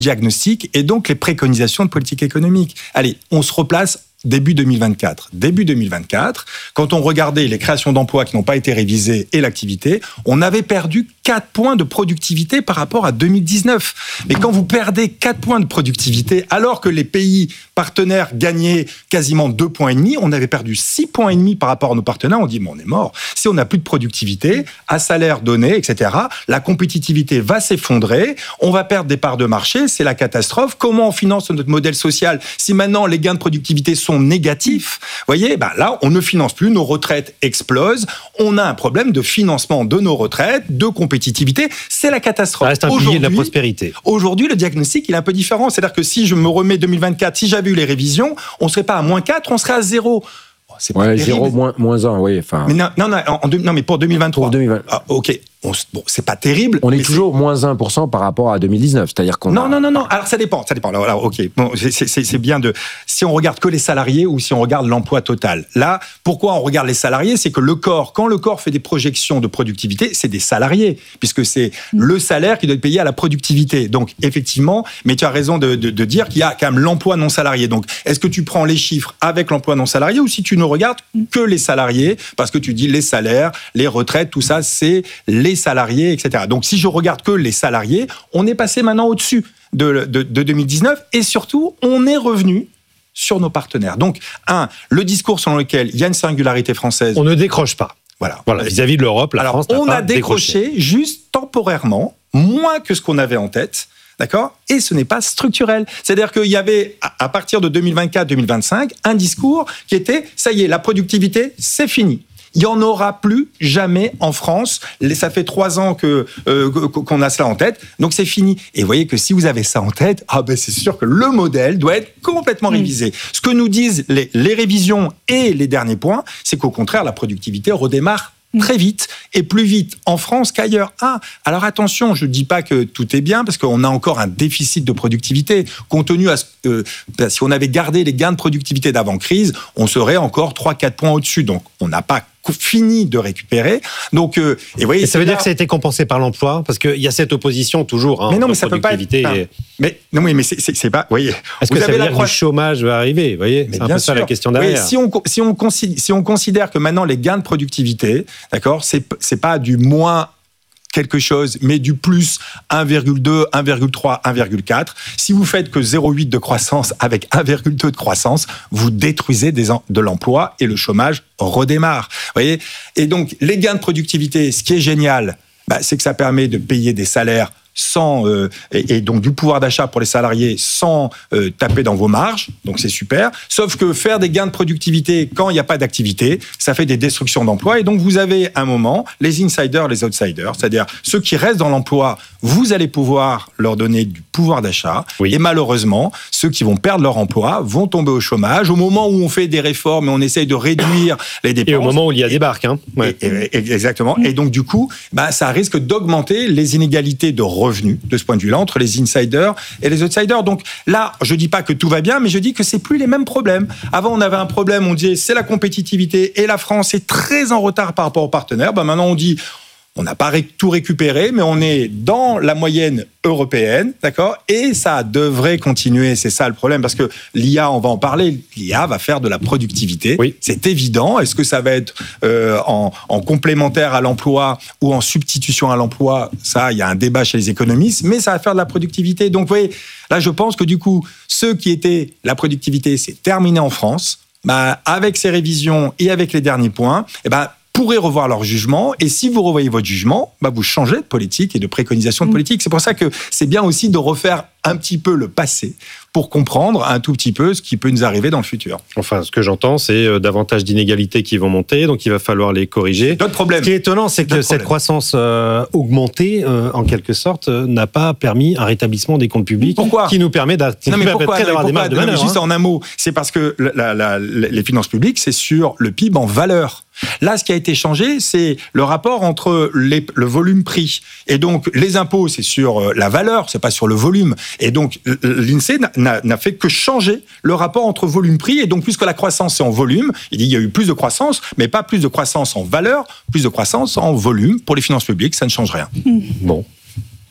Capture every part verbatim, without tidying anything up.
diagnostic et donc les préconisations de politique économique. Allez, on se replace début deux mille vingt-quatre. Début deux mille vingt-quatre, quand on regardait les créations d'emplois qui n'ont pas été révisées et l'activité, on avait perdu quatre points de productivité par rapport à deux mille dix-neuf. Mais quand vous perdez quatre points de productivité, alors que les pays partenaires gagnaient quasiment deux points et demi, on avait perdu six points et demi par rapport à nos partenaires, on dit, mais on est mort. Si on n'a plus de productivité, à salaire donné, et cetera, la compétitivité va s'effondrer, on va perdre des parts de marché, c'est la catastrophe. Comment on finance notre modèle social si maintenant les gains de productivité sont négatifs? Vous voyez, ben là, on ne finance plus, nos retraites explosent, on a un problème de financement de nos retraites, de compétitivité, c'est la catastrophe. Ça reste un pilier de la prospérité. Aujourd'hui, le diagnostic, il est un peu différent. C'est-à-dire que si je me remets deux mille vingt-quatre, si j'avais eu les révisions, on ne serait pas à moins quatre, on serait à zéro. C'est pas ouais, zéro, moins, moins un, oui. Enfin... Mais non, non, non, en, en, non, mais pour deux mille vingt-trois. Pour deux mille vingt. Ah, ok. On, bon, c'est pas terrible. On est toujours c'est... moins un pour cent par rapport à deux mille dix-neuf. C'est-à-dire qu'on. Non, a... non, non, non. Alors, ça dépend. Ça dépend. Alors, alors ok. Bon, c'est, c'est, c'est bien de. Si on regarde que les salariés ou si on regarde l'emploi total. Là, pourquoi on regarde les salariés? C'est que le corps, quand le corps fait des projections de productivité, c'est des salariés, puisque c'est le salaire qui doit être payé à la productivité. Donc, effectivement, mais tu as raison de, de, de dire qu'il y a quand même l'emploi non salarié. Donc, est-ce que tu prends les chiffres avec l'emploi non salarié ou si tu ne regardes que les salariés, parce que tu dis les salaires, les retraites, tout ça, c'est les salariés, et cetera. Donc, si je regarde que les salariés, on est passé maintenant au-dessus de, de, de deux mille dix-neuf et surtout, on est revenu sur nos partenaires. Donc, un, le discours selon lequel il y a une singularité française. On ne décroche pas. Voilà. Voilà. Vis-à-vis de l'Europe, la Alors, France n'a on pas a décroché, décroché juste temporairement, moins que ce qu'on avait en tête. D'accord ? Et ce n'est pas structurel. C'est-à-dire qu'il y avait, à partir de deux mille vingt-quatre deux mille vingt-cinq, un discours qui était, ça y est, la productivité, c'est fini. Il n'y en aura plus jamais en France. Ça fait trois ans que, euh, qu'on a cela en tête, donc c'est fini. Et vous voyez que si vous avez ça en tête, ah ben c'est sûr que le modèle doit être complètement révisé. Mmh. Ce que nous disent les, les révisions et les derniers points, c'est qu'au contraire, la productivité redémarre très vite, et plus vite en France qu'ailleurs. Ah, alors attention, je ne dis pas que tout est bien, parce qu'on a encore un déficit de productivité. Compte tenu, à ce, euh, si on avait gardé les gains de productivité d'avant-crise, on serait encore trois à quatre points au-dessus. Donc, on n'a pas fini de récupérer. Donc, euh, et, voyez, et ça veut là... dire que ça a été compensé par l'emploi, parce qu'il y a cette opposition toujours. Hein, mais non, mais ça peut pas être. Et... Mais non, mais c'est, c'est, c'est pas. Voyez. Est-ce vous que avez ça veut la dire croix... que le chômage va arriver? Voyez, mais c'est un peu sûr. Ça la question derrière. Oui, si on si on considère, si on considère que maintenant les gains de productivité, d'accord, c'est c'est pas du moins quelque chose, mais du plus un virgule deux, un virgule trois, un virgule quatre. Si vous faites que zéro virgule huit de croissance avec un virgule deux de croissance, vous détruisez des en- de l'emploi et le chômage redémarre. Vous voyez ? Et donc, les gains de productivité, ce qui est génial, bah, c'est que ça permet de payer des salaires sans euh, et, et donc du pouvoir d'achat pour les salariés sans euh, taper dans vos marges, donc c'est super. Sauf que faire des gains de productivité quand il n'y a pas d'activité, ça fait des destructions d'emplois. Et donc vous avez un moment les insiders, les outsiders, c'est-à-dire ceux qui restent dans l'emploi, vous allez pouvoir leur donner du pouvoir d'achat. Oui. Et malheureusement, ceux qui vont perdre leur emploi vont tomber au chômage. Au moment où on fait des réformes et on essaye de réduire les dépenses. Et au moment où il y a des barques, hein. Ouais. Et, et, et, exactement. Et donc du coup, bah ça risque d'augmenter les inégalités de revenus de ce point de vue-là entre les insiders et les outsiders. Donc là, je dis pas que tout va bien, mais je dis que c'est plus les mêmes problèmes. Avant, on avait un problème, on disait c'est la compétitivité et la France est très en retard par rapport aux partenaires. Ben maintenant, on dit on n'a pas tout récupéré, mais on est dans la moyenne européenne, d'accord ? Et ça devrait continuer, c'est ça le problème, parce que l'I A, on va en parler, l'I A va faire de la productivité, oui. C'est évident. Est-ce que ça va être euh, en, en complémentaire à l'emploi ou en substitution à l'emploi ? Ça, il y a un débat chez les économistes, mais ça va faire de la productivité. Donc, vous voyez, là, je pense que du coup, ceux qui étaient la productivité, c'est terminé en France, bah, avec ces révisions et avec les derniers points, eh ben, pourraient revoir leur jugement, et si vous revoyez votre jugement, bah vous changez de politique et de préconisation de politique. C'est pour ça que c'est bien aussi de refaire un petit peu le passé pour comprendre un tout petit peu ce qui peut nous arriver dans le futur. Enfin, ce que j'entends, c'est davantage d'inégalités qui vont monter, donc il va falloir les corriger. D'autres problèmes. Ce qui est étonnant, c'est que cette croissance euh, augmentée, euh, en quelque sorte, euh, n'a pas permis un rétablissement des comptes publics. Pourquoi ? Qui nous permet d'a- non, mais pourquoi, d'avoir non, mais des marges de manœuvre. Juste en un mot, c'est parce que la, la, la, les finances publiques, c'est sur le P I B en valeur. Là, ce qui a été changé, c'est le rapport entre les, le volume-prix. Et donc, les impôts, c'est sur la valeur, c'est pas sur le volume. Et donc, l'INSEE n'a, n'a fait que changer le rapport entre volume-prix. Et donc, puisque la croissance, c'est en volume, il dit qu'il y a eu plus de croissance, mais pas plus de croissance en valeur, plus de croissance en volume. Pour les finances publiques, ça ne change rien. Bon.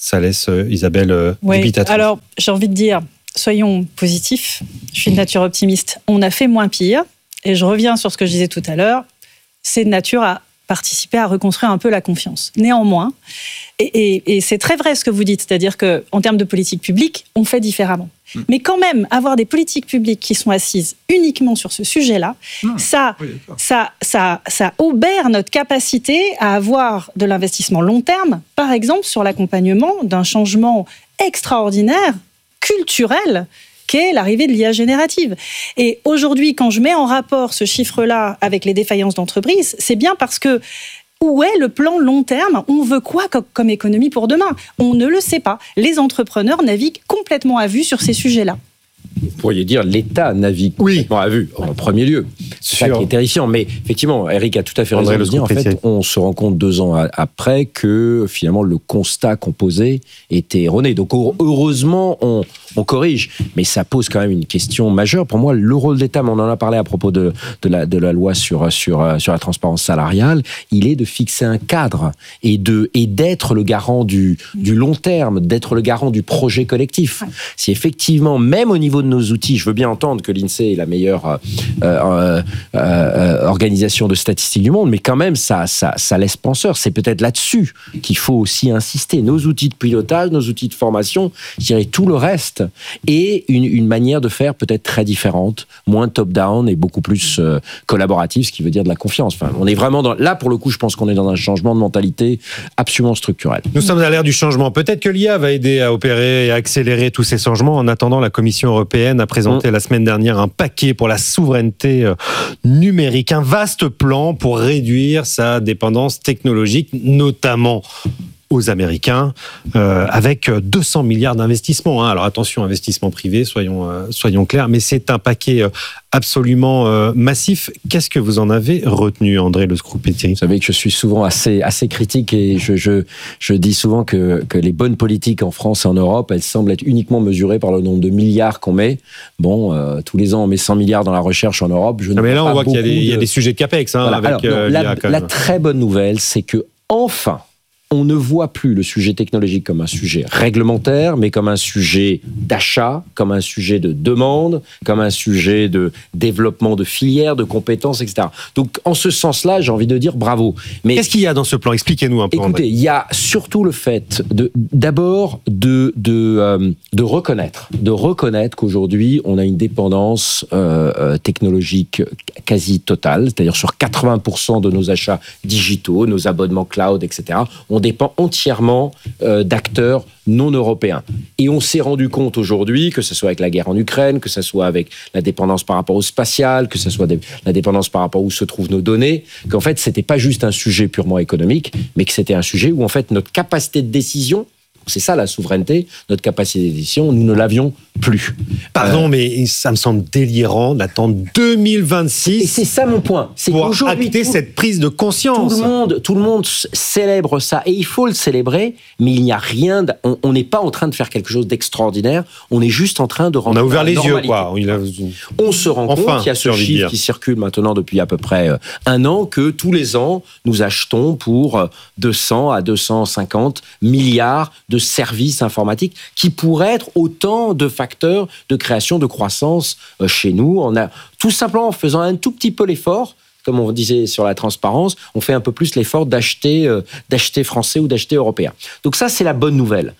Ça laisse euh, Isabelle euh, oui. dubitatrice. Alors, j'ai envie de dire, soyons positifs. Je suis de nature optimiste. On a fait moins pire. Et je reviens sur ce que je disais tout à l'heure. C'est de nature à participer à reconstruire un peu la confiance. Néanmoins, et, et, et c'est très vrai ce que vous dites, c'est-à-dire qu'en termes de politique publique, on fait différemment. Mmh. Mais quand même, avoir des politiques publiques qui sont assises uniquement sur ce sujet-là, mmh. ça, oui, ça, ça, ça obère notre capacité à avoir de l'investissement long terme, par exemple sur l'accompagnement d'un changement extraordinaire, culturel, qu'est l'arrivée de l'I A générative. Et aujourd'hui, quand je mets en rapport ce chiffre-là avec les défaillances d'entreprises, c'est bien parce que où est le plan long terme ? On veut quoi comme économie pour demain ? On ne le sait pas. Les entrepreneurs naviguent complètement à vue sur ces sujets-là. Vous pourriez dire l'État navigue complètement oui. à vue, en premier lieu. C'est ça qui est terrifiant. Mais effectivement, Eric a tout à fait raison de dire. En fait, on se rend compte deux ans après que finalement le constat qu'on posait était erroné. Donc heureusement, on, on corrige. Mais ça pose quand même une question majeure. Pour moi, le rôle de l'État, on en a parlé à propos de, de, la, de la loi sur, sur, sur la transparence salariale, il est de fixer un cadre et, de, et d'être le garant du, du long terme, d'être le garant du projet collectif. Si effectivement, même au niveau de nos outils, je veux bien entendre que l'INSEE est la meilleure euh, euh, euh, organisation de statistiques du monde, mais quand même, ça, ça, ça laisse penseur. C'est peut-être là-dessus qu'il faut aussi insister. Nos outils de pilotage, nos outils de formation, je dirais tout le reste, et une, une manière de faire peut-être très différente, moins top-down et beaucoup plus euh, collaborative, ce qui veut dire de la confiance. Enfin, on est vraiment dans, là, pour le coup, je pense qu'on est dans un changement de mentalité absolument structurel. Nous sommes à l'ère du changement. Peut-être que l'I A va aider à opérer et à accélérer tous ces changements. En attendant, la Commission européenne a présenté mmh. la semaine dernière un paquet pour la souveraineté numérique, un vaste plan pour réduire sa dépendance technologique, notamment aux Américains, euh, avec deux cents milliards d'investissements. Hein. Alors attention, investissement privé, soyons, euh, soyons clairs, mais c'est un paquet euh, absolument euh, massif. Qu'est-ce que vous en avez retenu, André Le Scrupetieri ? Vous savez que je suis souvent assez, assez critique et je, je, je dis souvent que, que les bonnes politiques en France et en Europe, elles semblent être uniquement mesurées par le nombre de milliards qu'on met. Bon, euh, tous les ans, on met cent milliards dans la recherche en Europe. Je non, mais là, on voit qu'il y a, des, de... il y a des sujets de CAPEX. Hein, voilà. avec, Alors, non, euh, la, l'I A, quand la même. très bonne nouvelle, c'est que enfin, on ne voit plus le sujet technologique comme un sujet réglementaire, mais comme un sujet d'achat, comme un sujet de demande, comme un sujet de développement de filières, de compétences, et cetera. Donc, en ce sens-là, j'ai envie de dire bravo. Mais qu'est-ce qu'il y a dans ce plan ? Expliquez-nous un peu. Écoutez, il y a surtout le fait de, d'abord de, de, euh, de reconnaître, de reconnaître qu'aujourd'hui, on a une dépendance euh, technologique quasi totale, c'est-à-dire sur quatre-vingts pour cent de nos achats digitaux, nos abonnements cloud, et cetera. On dépend entièrement euh, d'acteurs non européens. Et on s'est rendu compte aujourd'hui, que ce soit avec la guerre en Ukraine, que ce soit avec la dépendance par rapport au spatial, que ce soit des, la dépendance par rapport où se trouvent nos données, qu'en fait, c'était pas juste un sujet purement économique, mais que c'était un sujet où, en fait, notre capacité de décision, c'est ça la souveraineté, notre capacité de décision, nous ne l'avions plus. Pardon, euh, mais ça me semble délirant d'attendre deux mille vingt-six. Et c'est ça mon point. C'est pour qu'aujourd'hui, acter tout, cette prise de conscience. Tout le monde, tout le monde célèbre ça et il faut le célébrer, mais il n'y a rien. De, on n'est pas en train de faire quelque chose d'extraordinaire. On est juste en train de rendre. On a ouvert les yeux, quoi. Il a... On se rend enfin, compte qu'il y a ce chiffre qui circule maintenant depuis à peu près un an que tous les ans nous achetons pour deux cents à deux cent cinquante milliards de services informatiques qui pourraient être autant de facteurs de création de croissance chez nous. On a tout simplement en faisant un tout petit peu l'effort, comme on disait sur la transparence, on fait un peu plus l'effort d'acheter, euh, d'acheter français ou d'acheter européen. Donc ça, c'est la bonne nouvelle.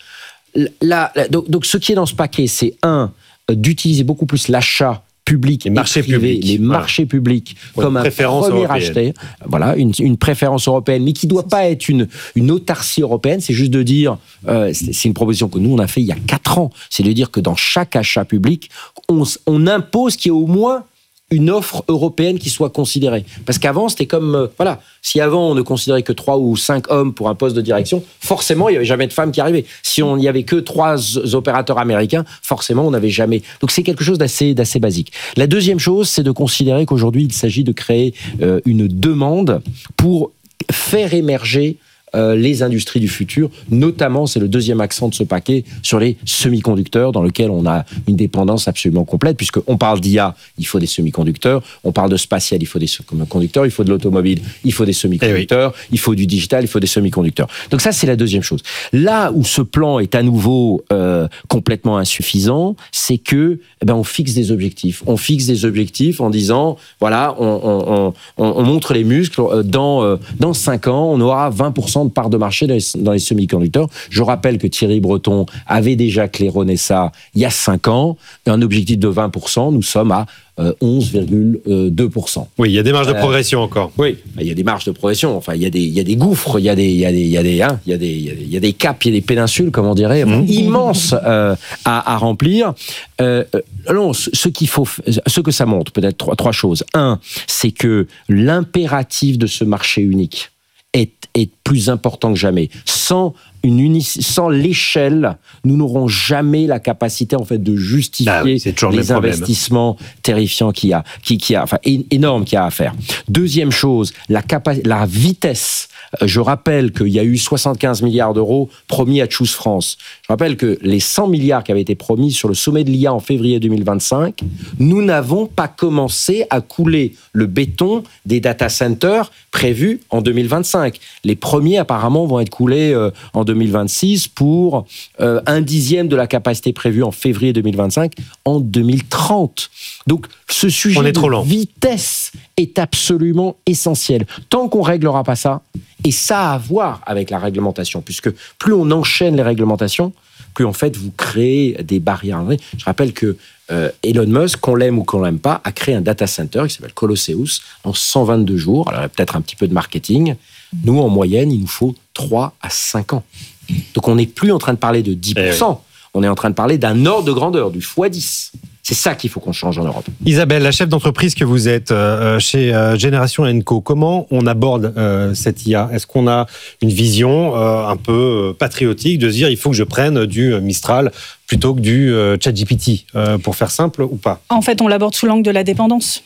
La, la, donc, donc ce qui est dans ce paquet, c'est un, d'utiliser beaucoup plus l'achat public, les marchés privé, publics, les voilà. marchés publics pour comme un premier acheté, voilà, une, une préférence européenne, mais qui ne doit pas être une, une autarcie européenne, c'est juste de dire, euh, c'est, c'est une proposition que nous on a fait il y a quatre ans, c'est de dire que dans chaque achat public, on, on impose qu'il y ait au moins une offre européenne qui soit considérée. Parce qu'avant, c'était comme... Euh, voilà, si avant, on ne considérait que trois ou cinq hommes pour un poste de direction, forcément, il n'y avait jamais de femmes qui arrivaient. Si on n'y avait que trois opérateurs américains, forcément, on n'avait jamais... Donc, c'est quelque chose d'assez, d'assez basique. La deuxième chose, c'est de considérer qu'aujourd'hui, il s'agit de créer euh, une demande pour faire émerger euh, les industries du futur, notamment, c'est le deuxième accent de ce paquet, sur les semi-conducteurs, dans lequel on a une dépendance absolument complète, puisqu'on parle d'I A, il faut des semi-conducteurs, on parle de spatial, il faut des semi-conducteurs, il faut de l'automobile, il faut des semi-conducteurs, eh oui. il faut du digital, il faut des semi-conducteurs. Donc ça, c'est la deuxième chose. Là où ce plan est à nouveau euh, complètement insuffisant, c'est que eh ben, on fixe des objectifs. On fixe des objectifs en disant, voilà, on, on, on, on montre les muscles, dans, euh, dans cinq ans, on aura vingt pour cent de part de marché dans les, dans les semi-conducteurs. Je rappelle que Thierry Breton avait déjà claironné ça il y a cinq ans, un objectif de vingt pour cent, nous sommes à euh, onze virgule deux pour cent. Oui, il y a des marges de progression euh, encore. Oui, il y a des marges de progression, enfin, il y a des, il y a des gouffres, il y a des, il y a des, il y a des, hein, il y a des, il y a des caps, il y a des péninsules, comme on dirait, mmh. immenses euh, à, à remplir. Euh, non, ce qu'il faut, ce que ça montre, peut-être trois, trois choses. Un, c'est que l'impératif de ce marché unique est, est plus important que jamais. Sans une uni- sans l'échelle, nous n'aurons jamais la capacité en fait de justifier ah oui, les investissements terrifiants qu'il y a, qui, qui a, enfin énormes qu'il y a à faire. Deuxième chose, la capa- la vitesse. Je rappelle qu'il y a eu soixante-quinze milliards d'euros promis à Choose France. Je rappelle que les cent milliards qui avaient été promis sur le sommet de l'I A en février deux mille vingt-cinq, nous n'avons pas commencé à couler le béton des data centers prévus en deux mille vingt-cinq. Les premiers, apparemment, vont être coulés euh, en deux mille vingt-six pour euh, un dixième de la capacité prévue en février deux mille vingt-cinq en deux mille trente. Donc, ce sujet On est trop de lent. vitesse est absolument essentiel. Tant qu'on ne réglera pas ça, et ça a à voir avec la réglementation, puisque plus on enchaîne les réglementations, plus en fait vous créez des barrières. Je rappelle que euh, Elon Musk, qu'on l'aime ou qu'on l'aime pas, a créé un data center qui s'appelle Colosseus en cent vingt-deux jours. Alors il y a peut-être un petit peu de marketing. Nous, en moyenne, il nous faut trois à cinq ans. Donc on n'est plus en train de parler de dix pour cent. Eh oui. On est en train de parler d'un ordre de grandeur, du fois dix. C'est ça qu'il faut qu'on change en Europe. Isabelle, la chef d'entreprise que vous êtes euh, chez euh, Génération Co, comment on aborde euh, cette I A ? Est-ce qu'on a une vision euh, un peu patriotique de se dire il faut que je prenne du Mistral plutôt que du euh, ChatGPT, euh, pour faire simple ou pas ? En fait, on l'aborde sous l'angle de la dépendance.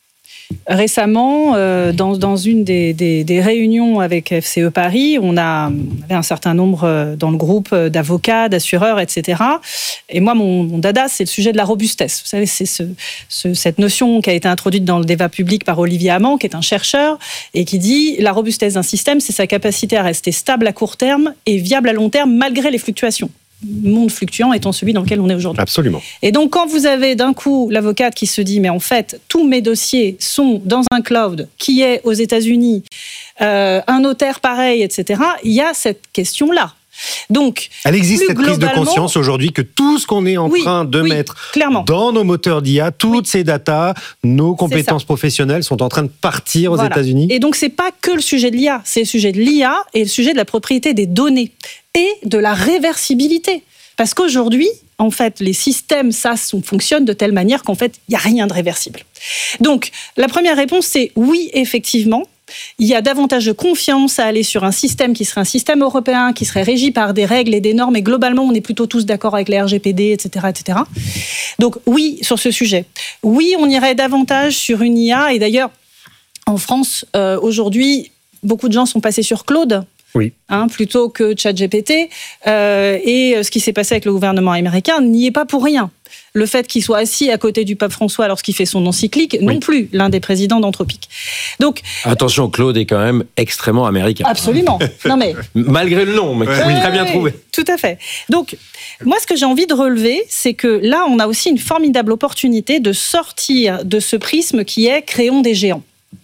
Récemment, euh, dans, dans une des, des, des réunions avec F C E Paris, on, a, on avait un certain nombre dans le groupe d'avocats, d'assureurs, et cetera. Et moi, mon, mon dada, c'est le sujet de la robustesse. Vous savez, c'est ce, ce, cette notion qui a été introduite dans le débat public par Olivier Hamon, qui est un chercheur, et qui dit la robustesse d'un système, c'est sa capacité à rester stable à court terme et viable à long terme, malgré les fluctuations. Monde fluctuant étant celui dans lequel on est aujourd'hui. Absolument. Et donc, quand vous avez d'un coup l'avocate qui se dit, mais en fait, tous mes dossiers sont dans un cloud qui est aux États-Unis, euh, un notaire pareil, et cetera, il y a cette question-là. Donc, elle existe cette prise de conscience aujourd'hui que tout ce qu'on est en oui, train de oui, mettre clairement. dans nos moteurs d'I A, toutes oui. ces datas, nos compétences professionnelles sont en train de partir aux voilà. États-Unis. Et donc, c'est pas que le sujet de l'I A, c'est le sujet de l'I A et le sujet de la propriété des données et de la réversibilité. Parce qu'aujourd'hui, en fait, les systèmes SaaS fonctionnent de telle manière qu'en fait, il n'y a rien de réversible. Donc, la première réponse, c'est oui, effectivement. Il y a davantage de confiance à aller sur un système qui serait un système européen, qui serait régi par des règles et des normes, et globalement, on est plutôt tous d'accord avec les R G P D, et cetera, et cetera. Donc, oui, sur ce sujet. Oui, on irait davantage sur une I A, et d'ailleurs, en France, euh, aujourd'hui, beaucoup de gens sont passés sur Claude. Oui. Hein, plutôt que ChatGPT. Euh, et ce qui s'est passé avec le gouvernement américain n'y est pas pour rien. Le fait qu'il soit assis à côté du pape François lorsqu'il fait son encyclique, oui. non plus, l'un des présidents d'Anthropic. Donc, attention, Claude est quand même extrêmement américain. Absolument. Non, mais... Malgré le nom, mais oui. très oui, bien oui, trouvé. Tout à fait. Donc, moi, ce que j'ai envie de relever, c'est que là, on a aussi une formidable opportunité de sortir de ce prisme qui est créons des géants.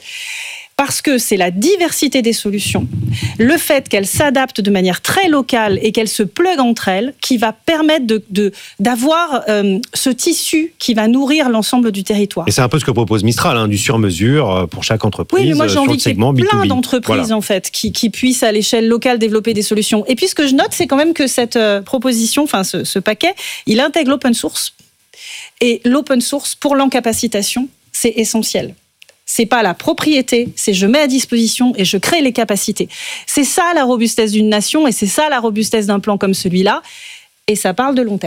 Parce que c'est la diversité des solutions, le fait qu'elles s'adaptent de manière très locale et qu'elles se pluguent entre elles, qui va permettre de, de, d'avoir euh, ce tissu qui va nourrir l'ensemble du territoire. Et c'est un peu ce que propose Mistral, hein, du sur-mesure pour chaque entreprise. Oui, mais moi j'ai envie qu'il y ait plein B deux B. d'entreprises voilà. en fait, qui, qui puissent à l'échelle locale développer des solutions. Et puis ce que je note, c'est quand même que cette euh, proposition, enfin ce, ce paquet, il intègre l'open source. Et l'open source, pour l'encapacitation, c'est essentiel. C'est pas la propriété, c'est je mets à disposition et je crée les capacités. C'est ça la robustesse d'une nation et c'est ça la robustesse d'un plan comme celui-là. Et ça parle de long terme.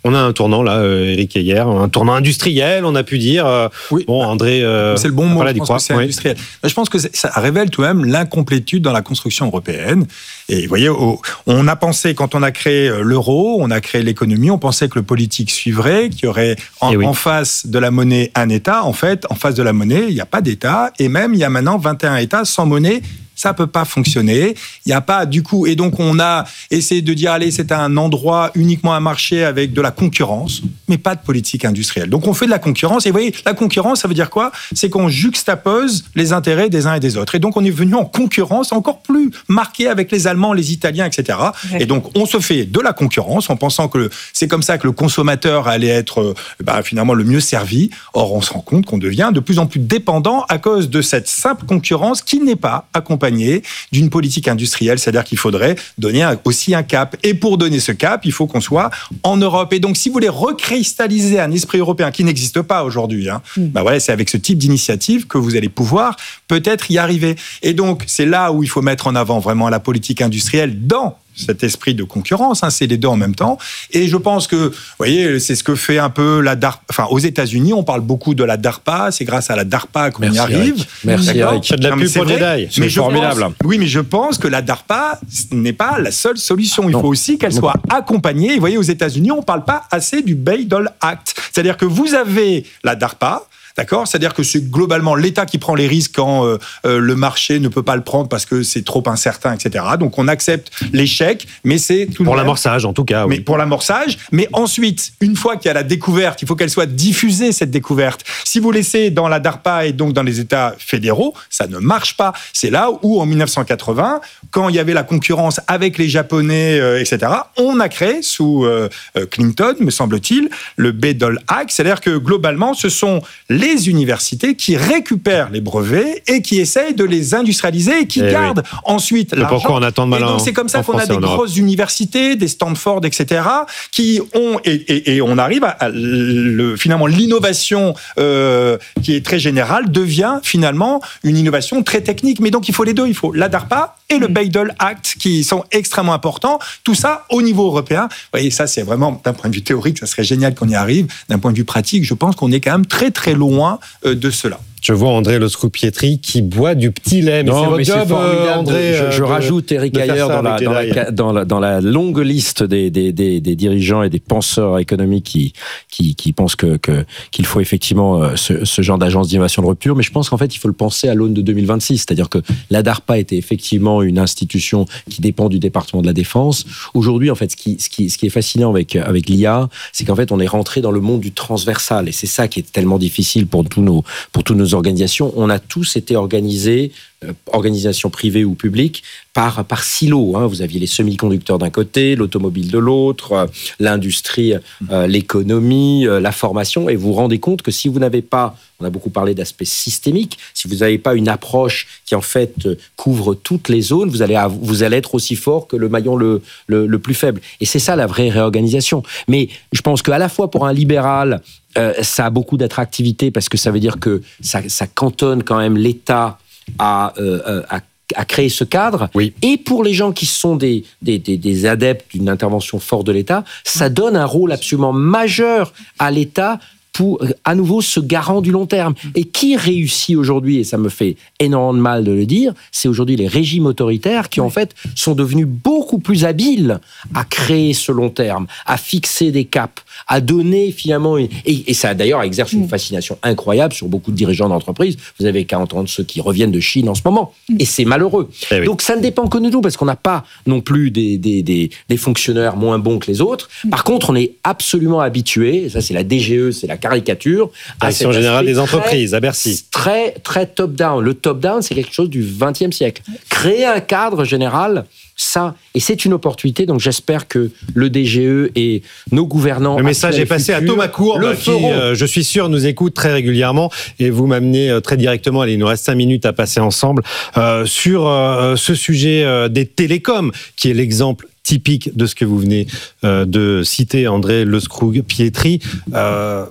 On a un tournant là, Éric Heyer, un tournant industriel, on a pu dire. Oui. Bon, André. Euh, c'est le bon mot. Je pense quoi. que c'est oui. industriel. Je pense que ça révèle tout de même l'incomplétude dans la construction européenne. Et vous voyez, on a pensé quand on a créé l'euro, on a créé l'économie, on pensait que le politique suivrait, qu'il y aurait en, oui. en face de la monnaie un État. En fait, en face de la monnaie, il n'y a pas d'État, et même il y a maintenant vingt et un États sans monnaie. Ça peut pas fonctionner. Il n'y a pas du coup, et donc on a essayé de dire allez, c'est un endroit uniquement un marché avec de la concurrence, mais pas de politique industrielle. Donc on fait de la concurrence. Et vous voyez, la concurrence, ça veut dire quoi ? C'est qu'on juxtapose les intérêts des uns et des autres. Et donc on est venu en concurrence encore plus marquée avec les Allemands, les Italiens, et cetera. Ouais. Et donc on se fait de la concurrence en pensant que c'est comme ça que le consommateur allait être bah, finalement le mieux servi. Or on se rend compte qu'on devient de plus en plus dépendant à cause de cette simple concurrence qui n'est pas accompagnée d'une politique industrielle, c'est-à-dire qu'il faudrait donner aussi un cap. Et pour donner ce cap, il faut qu'on soit en Europe. Et donc, si vous voulez recristalliser un esprit européen qui n'existe pas aujourd'hui, hein, mmh. bah ouais, c'est avec ce type d'initiative que vous allez pouvoir peut-être y arriver. Et donc, c'est là où il faut mettre en avant vraiment la politique industrielle dans cet esprit de concurrence, hein, c'est les deux en même temps. Et je pense que, vous voyez, c'est ce que fait un peu la DARPA. Enfin, aux États-Unis, on parle beaucoup de la DARPA. C'est grâce à la DARPA qu'on Merci y arrive. Eric. Merci Eric. C'est de la pub pour Jedi. C'est formidable. Pense, oui, mais je pense que la DARPA n'est pas la seule solution. Il non. faut aussi qu'elle soit accompagnée. Et vous voyez, aux États-Unis, on ne parle pas assez du Bayh-Dole Act. C'est-à-dire que vous avez la DARPA. D'accord ? C'est-à-dire que c'est globalement l'État qui prend les risques quand euh, euh, le marché ne peut pas le prendre parce que c'est trop incertain, et cetera. Donc on accepte l'échec, mais c'est tout pour l'amorçage en tout cas. Oui. Mais pour l'amorçage, mais ensuite, une fois qu'il y a la découverte, il faut qu'elle soit diffusée cette découverte. Si vous laissez dans la DARPA et donc dans les États fédéraux, ça ne marche pas. C'est là où en dix-neuf cent quatre-vingts, quand il y avait la concurrence avec les Japonais, euh, et cetera, on a créé sous euh, Clinton, me semble-t-il, le Bayh-Dole Act. C'est-à-dire que globalement, ce sont les universités qui récupèrent les brevets et qui essayent de les industrialiser et qui et gardent oui. ensuite l'argent. Pourquoi on attend de malin ? Et donc c'est comme ça qu'on a des grosses universités, des Stanford, et cetera, qui ont et, et, et on arrive à, à le, finalement l'innovation euh, qui est très générale devient finalement une innovation très technique. Mais donc il faut les deux, il faut la DARPA et le Bayh-Dole Act qui sont extrêmement importants. Tout ça au niveau européen. Vous voyez, ça c'est vraiment d'un point de vue théorique, ça serait génial qu'on y arrive. D'un point de vue pratique, je pense qu'on est quand même très très loin de cela. Je vois André Loscroux-Pietri qui boit du petit lait. Mais non, c'est votre mais job, c'est formidable. André. Je, je de, rajoute Éric Heyer dans la, dans, la, dans, la, dans la longue liste des, des, des, des dirigeants et des penseurs économiques qui, qui, qui pensent que, que, qu'il faut effectivement ce, ce genre d'agence d'innovation de rupture. Mais je pense qu'en fait, il faut le penser à l'aune de deux mille vingt-six. C'est-à-dire que la DARPA était effectivement une institution qui dépend du département de la Défense. Aujourd'hui, en fait, ce qui, ce qui, ce qui est fascinant avec, avec l'I A, c'est qu'en fait, on est rentré dans le monde du transversal. Et c'est ça qui est tellement difficile pour tous nos, pour toutes nos organisations. On a tous été organisés, euh, organisations privées ou publiques, par, par silos. Hein. Vous aviez les semi-conducteurs d'un côté, l'automobile de l'autre, euh, l'industrie, euh, l'économie, euh, la formation, et vous vous rendez compte que si vous n'avez pas, on a beaucoup parlé d'aspect systémique, si vous n'avez pas une approche qui en fait euh, couvre toutes les zones, vous allez, vous allez être aussi fort que le maillon le, le, le plus faible. Et c'est ça la vraie réorganisation. Mais je pense qu'à la fois pour un libéral, Euh, ça a beaucoup d'attractivité parce que ça veut dire que ça, ça cantonne quand même l'État à, euh, à, à créer ce cadre. Oui. Et pour les gens qui sont des, des, des, des adeptes d'une intervention forte de l'État, ça donne un rôle absolument majeur à l'État pour, à nouveau, ce garant du long terme. Et qui réussit aujourd'hui, et ça me fait énormément de mal de le dire, c'est aujourd'hui les régimes autoritaires qui, en fait, sont devenus beaucoup plus habiles à créer ce long terme, à fixer des caps, à donner finalement... Une... Et, et ça, d'ailleurs, exerce une fascination incroyable sur beaucoup de dirigeants d'entreprise. Vous avez qu'à entendre ceux qui reviennent de Chine en ce moment. Et c'est malheureux. Eh oui. Donc, ça ne dépend que de nous, parce qu'on n'a pas non plus des, des, des, des fonctionnaires moins bons que les autres. Par contre, on est absolument habitué, ça c'est la D G E, c'est la caricature. Direction générale des entreprises, très, à Bercy. Très, très top-down. Le top-down, c'est quelque chose du vingtième siècle. Créer un cadre général, ça, et c'est une opportunité, donc j'espère que le D G E et nos gouvernants... Le message est passé à Thomas Courbe, qui, euh, je suis sûr, nous écoute très régulièrement, et vous m'amenez euh, très directement, allez, il nous reste cinq minutes à passer ensemble, euh, sur euh, ce sujet euh, des télécoms, qui est l'exemple typique de ce que vous venez euh, de citer, André Loscroux-Pietri. Euh,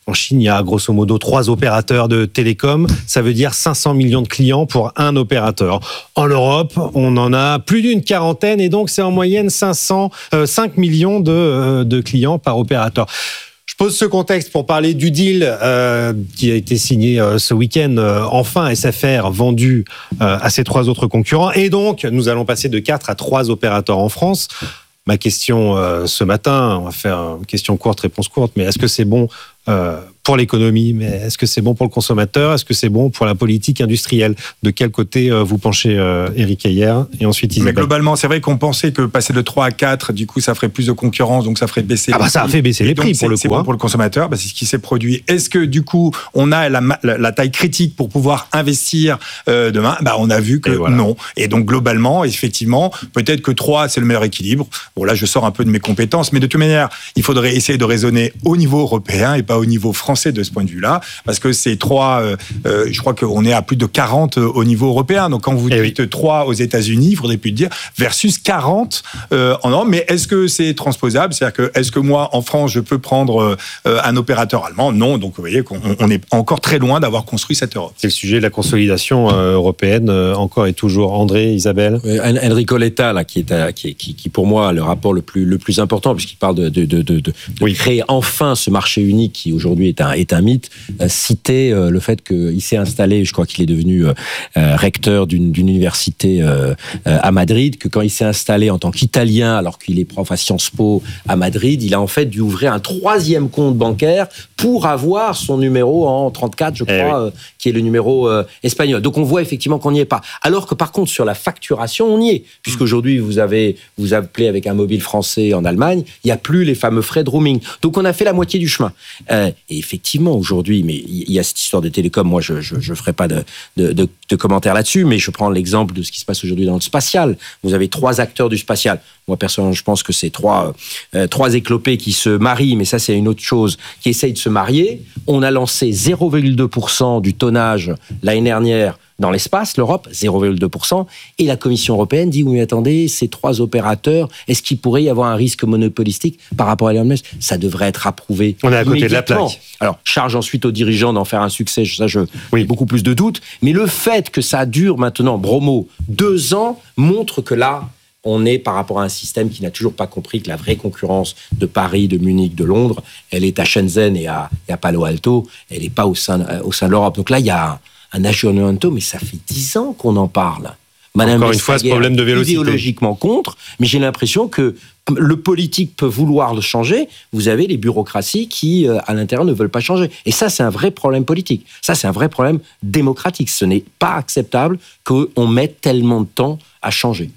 En Chine, il y a grosso modo trois opérateurs de télécom. Ça veut dire cinq cents millions de clients pour un opérateur. En Europe, on en a plus d'une quarantaine et donc c'est en moyenne cinq cents, euh, cinq millions de, euh, de clients par opérateur. Je pose ce contexte pour parler du deal euh, qui a été signé euh, ce week-end. Euh, enfin, S F R vendu euh, à ses trois autres concurrents. Et donc, nous allons passer de quatre à trois opérateurs en France. Ma question euh, ce matin, on va faire une question courte, réponse courte, mais est-ce que c'est bon euh, pour l'économie, mais est-ce que c'est bon pour le consommateur? Est-ce que c'est bon pour la politique industrielle? De quel côté euh, vous penchez, euh, Éric Heyer? Et ensuite Isabelle. Mais globalement, c'est vrai qu'on pensait que passer de trois à quatre, du coup, ça ferait plus de concurrence, donc ça ferait baisser ah les bah ça prix. a fait baisser les Et prix donc, pour le c'est, coup. C'est hein. bon pour le consommateur, bah, c'est ce qui s'est produit. Est-ce que du coup, on a la, la, la taille critique pour pouvoir investir euh, demain? Bah, on a vu que Et voilà. non. Et donc globalement, effectivement, peut-être que trois, c'est le meilleur équilibre. Bon là, je sors un peu de mes compétences, mais de toute manière, il faudrait essayer de raisonner au niveau européen et pas au niveau français de ce point de vue-là, parce que c'est trois, euh, euh, je crois qu'on est à plus de quarante au niveau européen. Donc quand vous Eh dites oui. trois aux États-Unis, il faudrait plus dire versus quarante euh, en Europe. Mais est-ce que c'est transposable? C'est-à-dire que est-ce que moi, en France, je peux prendre euh, un opérateur allemand? Non. Donc vous voyez qu'on on est encore très loin d'avoir construit cette Europe. C'est le sujet de la consolidation euh, européenne, euh, encore et toujours. André, Isabelle? Enrico Letta, là, qui est, à, qui, est qui, qui pour moi a le rapport le plus le plus important, puisqu'il parle de, de, de, de, de oui. créer enfin ce marché unique qui aujourd'hui est un est un mythe. Euh, citer euh, le fait qu'il s'est installé, je crois qu'il est devenu euh, euh, recteur d'une, d'une université euh, euh, à Madrid, que quand il s'est installé en tant qu'Italien, alors qu'il est prof à Sciences Po à Madrid, il a en fait dû ouvrir un troisième compte bancaire pour avoir son numéro en trente-quatre, je crois, eh oui. euh, qui est le numéro euh, espagnol. Donc on voit effectivement qu'on n'y est pas. Alors que par contre sur la facturation, on y est, puisqu'aujourd'hui vous avez vous appelez avec un mobile français en Allemagne, il n'y a plus les fameux frais de roaming. Donc on a fait la moitié du chemin. Euh, et effectivement aujourd'hui, mais il y a cette histoire des télécoms, moi je je, je ferai pas de, de, de, de commentaires là-dessus, mais je prends l'exemple de ce qui se passe aujourd'hui dans le spatial. Vous avez trois acteurs du spatial. Moi personnellement, je pense que c'est trois euh, trois éclopés qui se marient, mais ça c'est une autre chose, qui essayent de se marier. On a lancé zéro virgule deux pour cent du tonnage l'année dernière dans l'espace, l'Europe, zéro virgule deux pour cent, et la Commission européenne dit, oui, mais attendez, ces trois opérateurs, est-ce qu'il pourrait y avoir un risque monopolistique par rapport à Elon Musk? Ça devrait être approuvé. On est à côté de la plaque. Alors, charge ensuite aux dirigeants d'en faire un succès, ça, je, oui. beaucoup plus de doutes, mais le fait que ça dure maintenant, bromo, deux ans, montre que là, on est par rapport à un système qui n'a toujours pas compris que la vraie concurrence de Paris, de Munich, de Londres, elle est à Shenzhen et à, et à Palo Alto, elle n'est pas au sein, au sein de l'Europe. Donc là, il y a un aggiornamento, mais ça fait dix ans qu'on en parle. Madame Encore une fois, ce problème de vélocité. Idéologiquement contre, mais j'ai l'impression que le politique peut vouloir le changer. Vous avez les bureaucraties qui, à l'intérieur, ne veulent pas changer. Et ça, c'est un vrai problème politique. Ça, c'est un vrai problème démocratique. Ce n'est pas acceptable qu'on mette tellement de temps à changer.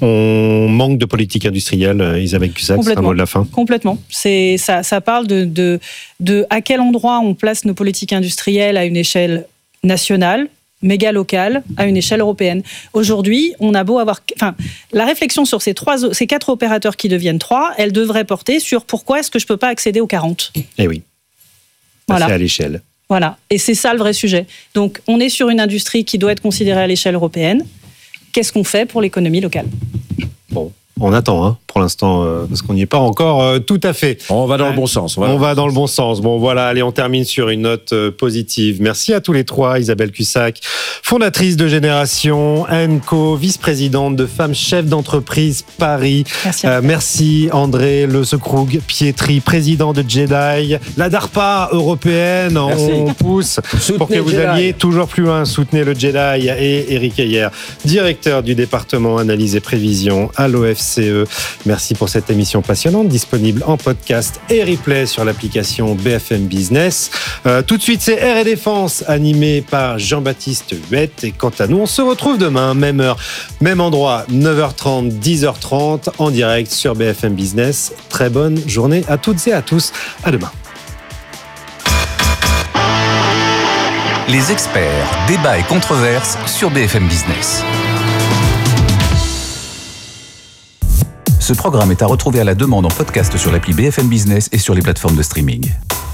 On manque de politique industrielle, Isabelle Cusack, c'est un mot de la fin. Complètement. C'est, ça, ça parle de, de, de à quel endroit on place nos politiques industrielles à une échelle nationale, méga locale, à une échelle européenne. Aujourd'hui, on a beau avoir... Enfin, la réflexion sur ces, trois, ces quatre opérateurs qui deviennent trois, elle devrait porter sur pourquoi est-ce que je ne peux pas accéder aux quarante. Eh oui. Voilà. C'est à l'échelle. Voilà. Et c'est ça le vrai sujet. Donc, on est sur une industrie qui doit être considérée à l'échelle européenne. Qu'est-ce qu'on fait pour l'économie locale? Bon, on attend, hein, pour l'instant, euh, parce qu'on n'y est pas encore euh, tout à fait. On va dans le bon sens. On va, on va dans le bon sens. Bon, voilà, allez, on termine sur une note euh, positive. Merci à tous les trois. Isabelle Cusack, fondatrice de Génération Enco, vice-présidente de Femmes Chefs d'entreprise Paris. Merci. Euh, merci André Le Secroug Pietri, président de Jedi. La DARPA européenne, merci. On pousse Soutenez pour que vous Jedi. Alliez toujours plus loin. Soutenez le Jedi. Et Éric Heyer, directeur du département analyse et prévision à l'O F C E. Merci pour cette émission passionnante, disponible en podcast et replay sur l'application B F M Business. Euh, tout de suite, c'est R et Défense, animé par Jean-Baptiste Huette. Et quant à nous, on se retrouve demain, même heure, même endroit, neuf heures trente, dix heures trente, en direct sur B F M Business. Très bonne journée à toutes et à tous. À demain. Les experts, débats et controverses sur B F M Business. Ce programme est à retrouver à la demande en podcast sur l'appli B F M Business et sur les plateformes de streaming.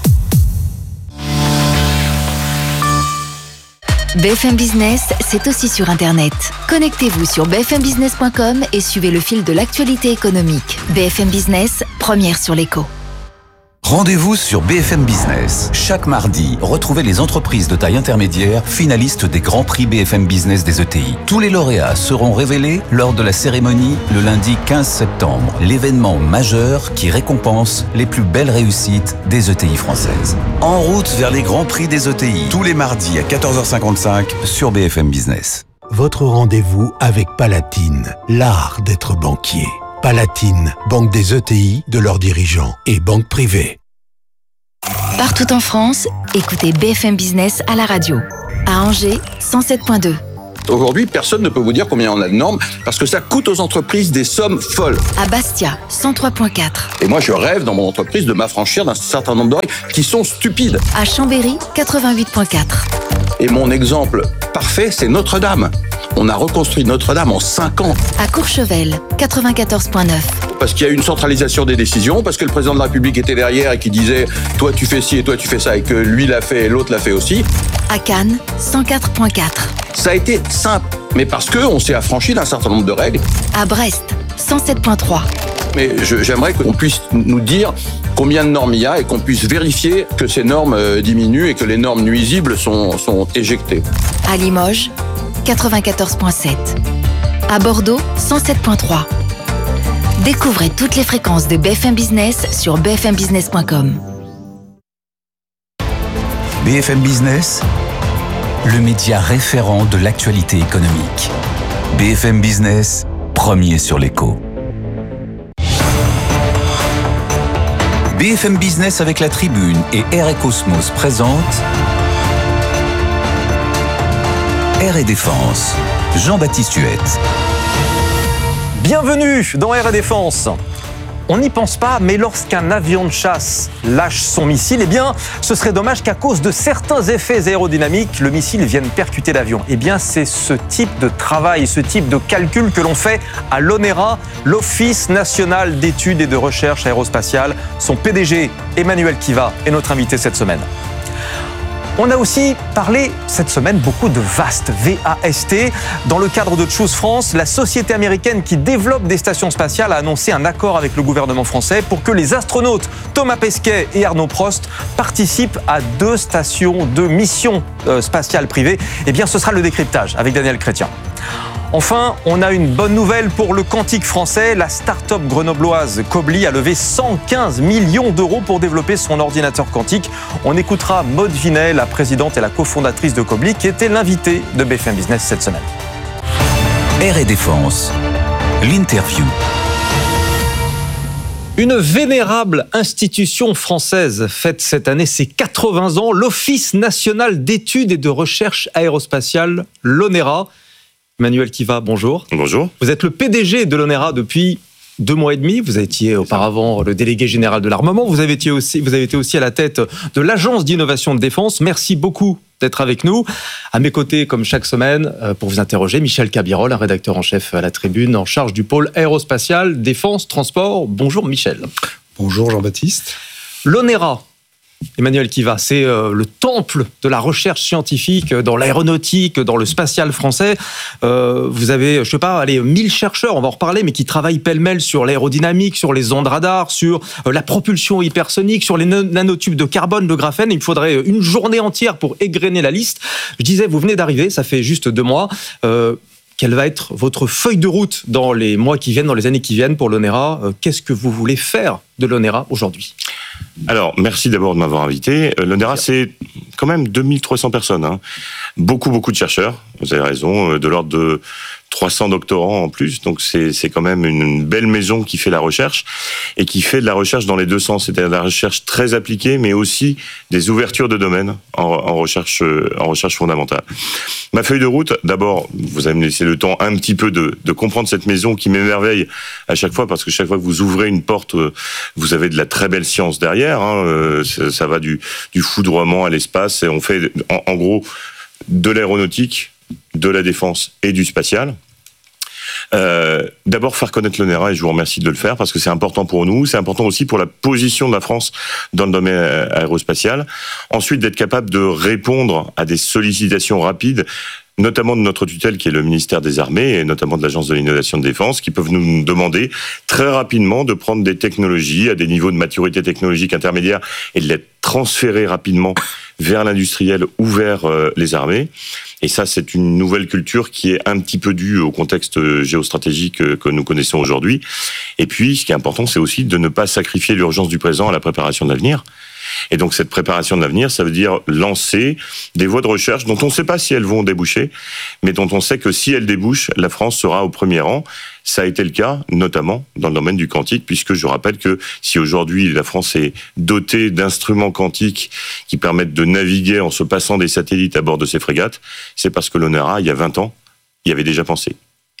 B F M Business, c'est aussi sur Internet. Connectez-vous sur b f m business point com et suivez le fil de l'actualité économique. B F M Business, première sur l'écho. Rendez-vous sur B F M Business. Chaque mardi, retrouvez les entreprises de taille intermédiaire finalistes des Grands Prix B F M Business des E T I. Tous les lauréats seront révélés lors de la cérémonie le lundi quinze septembre. L'événement majeur qui récompense les plus belles réussites des E T I françaises. En route vers les Grands Prix des E T I. Tous les mardis à quatorze heures cinquante-cinq sur B F M Business. Votre rendez-vous avec Palatine, l'art d'être banquier. Palatine, banque des E T I, de leurs dirigeants et banque privée. Partout en France, écoutez B F M Business à la radio. À Angers, cent sept virgule deux. Aujourd'hui, personne ne peut vous dire combien on a de normes parce que ça coûte aux entreprises des sommes folles. À Bastia, cent trois virgule quatre. Et moi, je rêve dans mon entreprise de m'affranchir d'un certain nombre de règles qui sont stupides. À Chambéry, quatre-vingt-huit virgule quatre. Et mon exemple parfait, c'est Notre-Dame. On a reconstruit Notre-Dame en cinq ans. À Courchevel, quatre-vingt-quatorze virgule neuf. Parce qu'il y a eu une centralisation des décisions, parce que le président de la République était derrière et qui disait « toi tu fais ci et toi tu fais ça » et que lui l'a fait et l'autre l'a fait aussi. À Cannes, cent quatre virgule quatre. Ça a été simple, mais parce qu'on s'est affranchi d'un certain nombre de règles. À Brest, cent sept virgule trois. Mais je, j'aimerais qu'on puisse nous dire combien de normes il y a et qu'on puisse vérifier que ces normes diminuent et que les normes nuisibles sont, sont éjectées. À Limoges, quatre-vingt-quatorze virgule sept. À Bordeaux, cent sept virgule trois. Découvrez toutes les fréquences de B F M Business sur b f m business point com. B F M Business, le média référent de l'actualité économique. B F M Business, premier sur l'écho. B F M Business avec la Tribune et Air et Cosmos présente Air et Défense. Jean-Baptiste Huette. Bienvenue dans Air et Défense. On n'y pense pas, mais lorsqu'un avion de chasse lâche son missile, eh bien, ce serait dommage qu'à cause de certains effets aérodynamiques, le missile vienne percuter l'avion. Eh bien, c'est ce type de travail, ce type de calcul que l'on fait à l'ONERA, l'Office national d'études et de recherche aérospatiale. Son P D G, Emmanuel Kiva, est notre invité cette semaine. On a aussi parlé cette semaine beaucoup de VAST, V A S T. Dans le cadre de Choose France, la société américaine qui développe des stations spatiales a annoncé un accord avec le gouvernement français pour que les astronautes Thomas Pesquet et Arnaud Prost participent à deux stations de mission euh, spatiale privée. Eh bien, ce sera le décryptage avec Daniel Chrétien. Enfin, on a une bonne nouvelle pour le quantique français. La start-up grenobloise Quobly a levé cent quinze millions d'euros pour développer son ordinateur quantique. On écoutera Maude Vinet, la présidente et la cofondatrice de Quobly, qui était l'invitée de B F M Business cette semaine. Air et Défense, l'interview. Une vénérable institution française fête cette année ses quatre-vingts ans, l'Office national d'études et de recherche aérospatiale, l'ONERA. Emmanuel Kiva, bonjour. Bonjour. Vous êtes le P D G de l'ONERA depuis deux mois et demi. Vous étiez auparavant le délégué général de l'armement. Vous avez été aussi, vous avez été aussi à la tête de l'Agence d'innovation de défense. Merci beaucoup d'être avec nous. À mes côtés, comme chaque semaine, pour vous interroger, Michel Cabirol, un rédacteur en chef à la Tribune, en charge du pôle aérospatial, défense, transport. Bonjour Michel. Bonjour Jean-Baptiste. L'ONERA, Emmanuel Kiva, c'est euh, le temple de la recherche scientifique dans l'aéronautique, dans le spatial français. Euh, vous avez, je sais pas, allez, mille chercheurs, on va en reparler, mais qui travaillent pêle-mêle sur l'aérodynamique, sur les ondes radar, sur euh, la propulsion hypersonique, sur les nanotubes de carbone, de graphène. Il me faudrait une journée entière pour égrener la liste. Je disais, vous venez d'arriver, ça fait juste deux mois. Euh, Quelle va être votre feuille de route dans les mois qui viennent, dans les années qui viennent pour l'ONERA? Qu'est-ce que vous voulez faire de l'ONERA aujourd'hui? Alors, merci d'abord de m'avoir invité. L'ONERA, c'est quand même deux mille trois cents personnes. Hein. Beaucoup, beaucoup de chercheurs, vous avez raison, de l'ordre de trois cents doctorants en plus. Donc, c'est, c'est quand même une belle maison qui fait la recherche et qui fait de la recherche dans les deux sens. C'est-à-dire de la recherche très appliquée, mais aussi des ouvertures de domaine en, en, recherche, en recherche fondamentale. Ma feuille de route, d'abord, vous allez me laisser le temps un petit peu de, de comprendre cette maison qui m'émerveille à chaque fois, parce que chaque fois que vous ouvrez une porte, vous avez de la très belle science derrière. Hein. Ça, ça va du, du foudroiement à l'espace. Et on fait, en, en gros, de l'aéronautique, de la défense et du spatial. Euh, d'abord faire connaître l'ONERA, et je vous remercie de le faire parce que c'est important pour nous, c'est important aussi pour la position de la France dans le domaine aérospatial. Ensuite, d'être capable de répondre à des sollicitations rapides notamment de notre tutelle qui est le ministère des Armées et notamment de l'Agence de l'innovation de défense, qui peuvent nous demander très rapidement de prendre des technologies à des niveaux de maturité technologique intermédiaire et de les transférer rapidement vers l'industriel ou vers euh, les armées. Et ça, c'est une nouvelle culture qui est un petit peu due au contexte géostratégique que, que nous connaissons aujourd'hui. Et puis, ce qui est important, c'est aussi de ne pas sacrifier l'urgence du présent à la préparation de l'avenir. Et donc, cette préparation de l'avenir, ça veut dire lancer des voies de recherche dont on ne sait pas si elles vont déboucher, mais dont on sait que si elles débouchent, la France sera au premier rang. Ça a été le cas, notamment dans le domaine du quantique, puisque je rappelle que si aujourd'hui la France est dotée d'instruments quantiques qui permettent de naviguer en se passant des satellites à bord de ces frégates, c'est parce que l'ONERA, il y a vingt ans, y avait déjà pensé.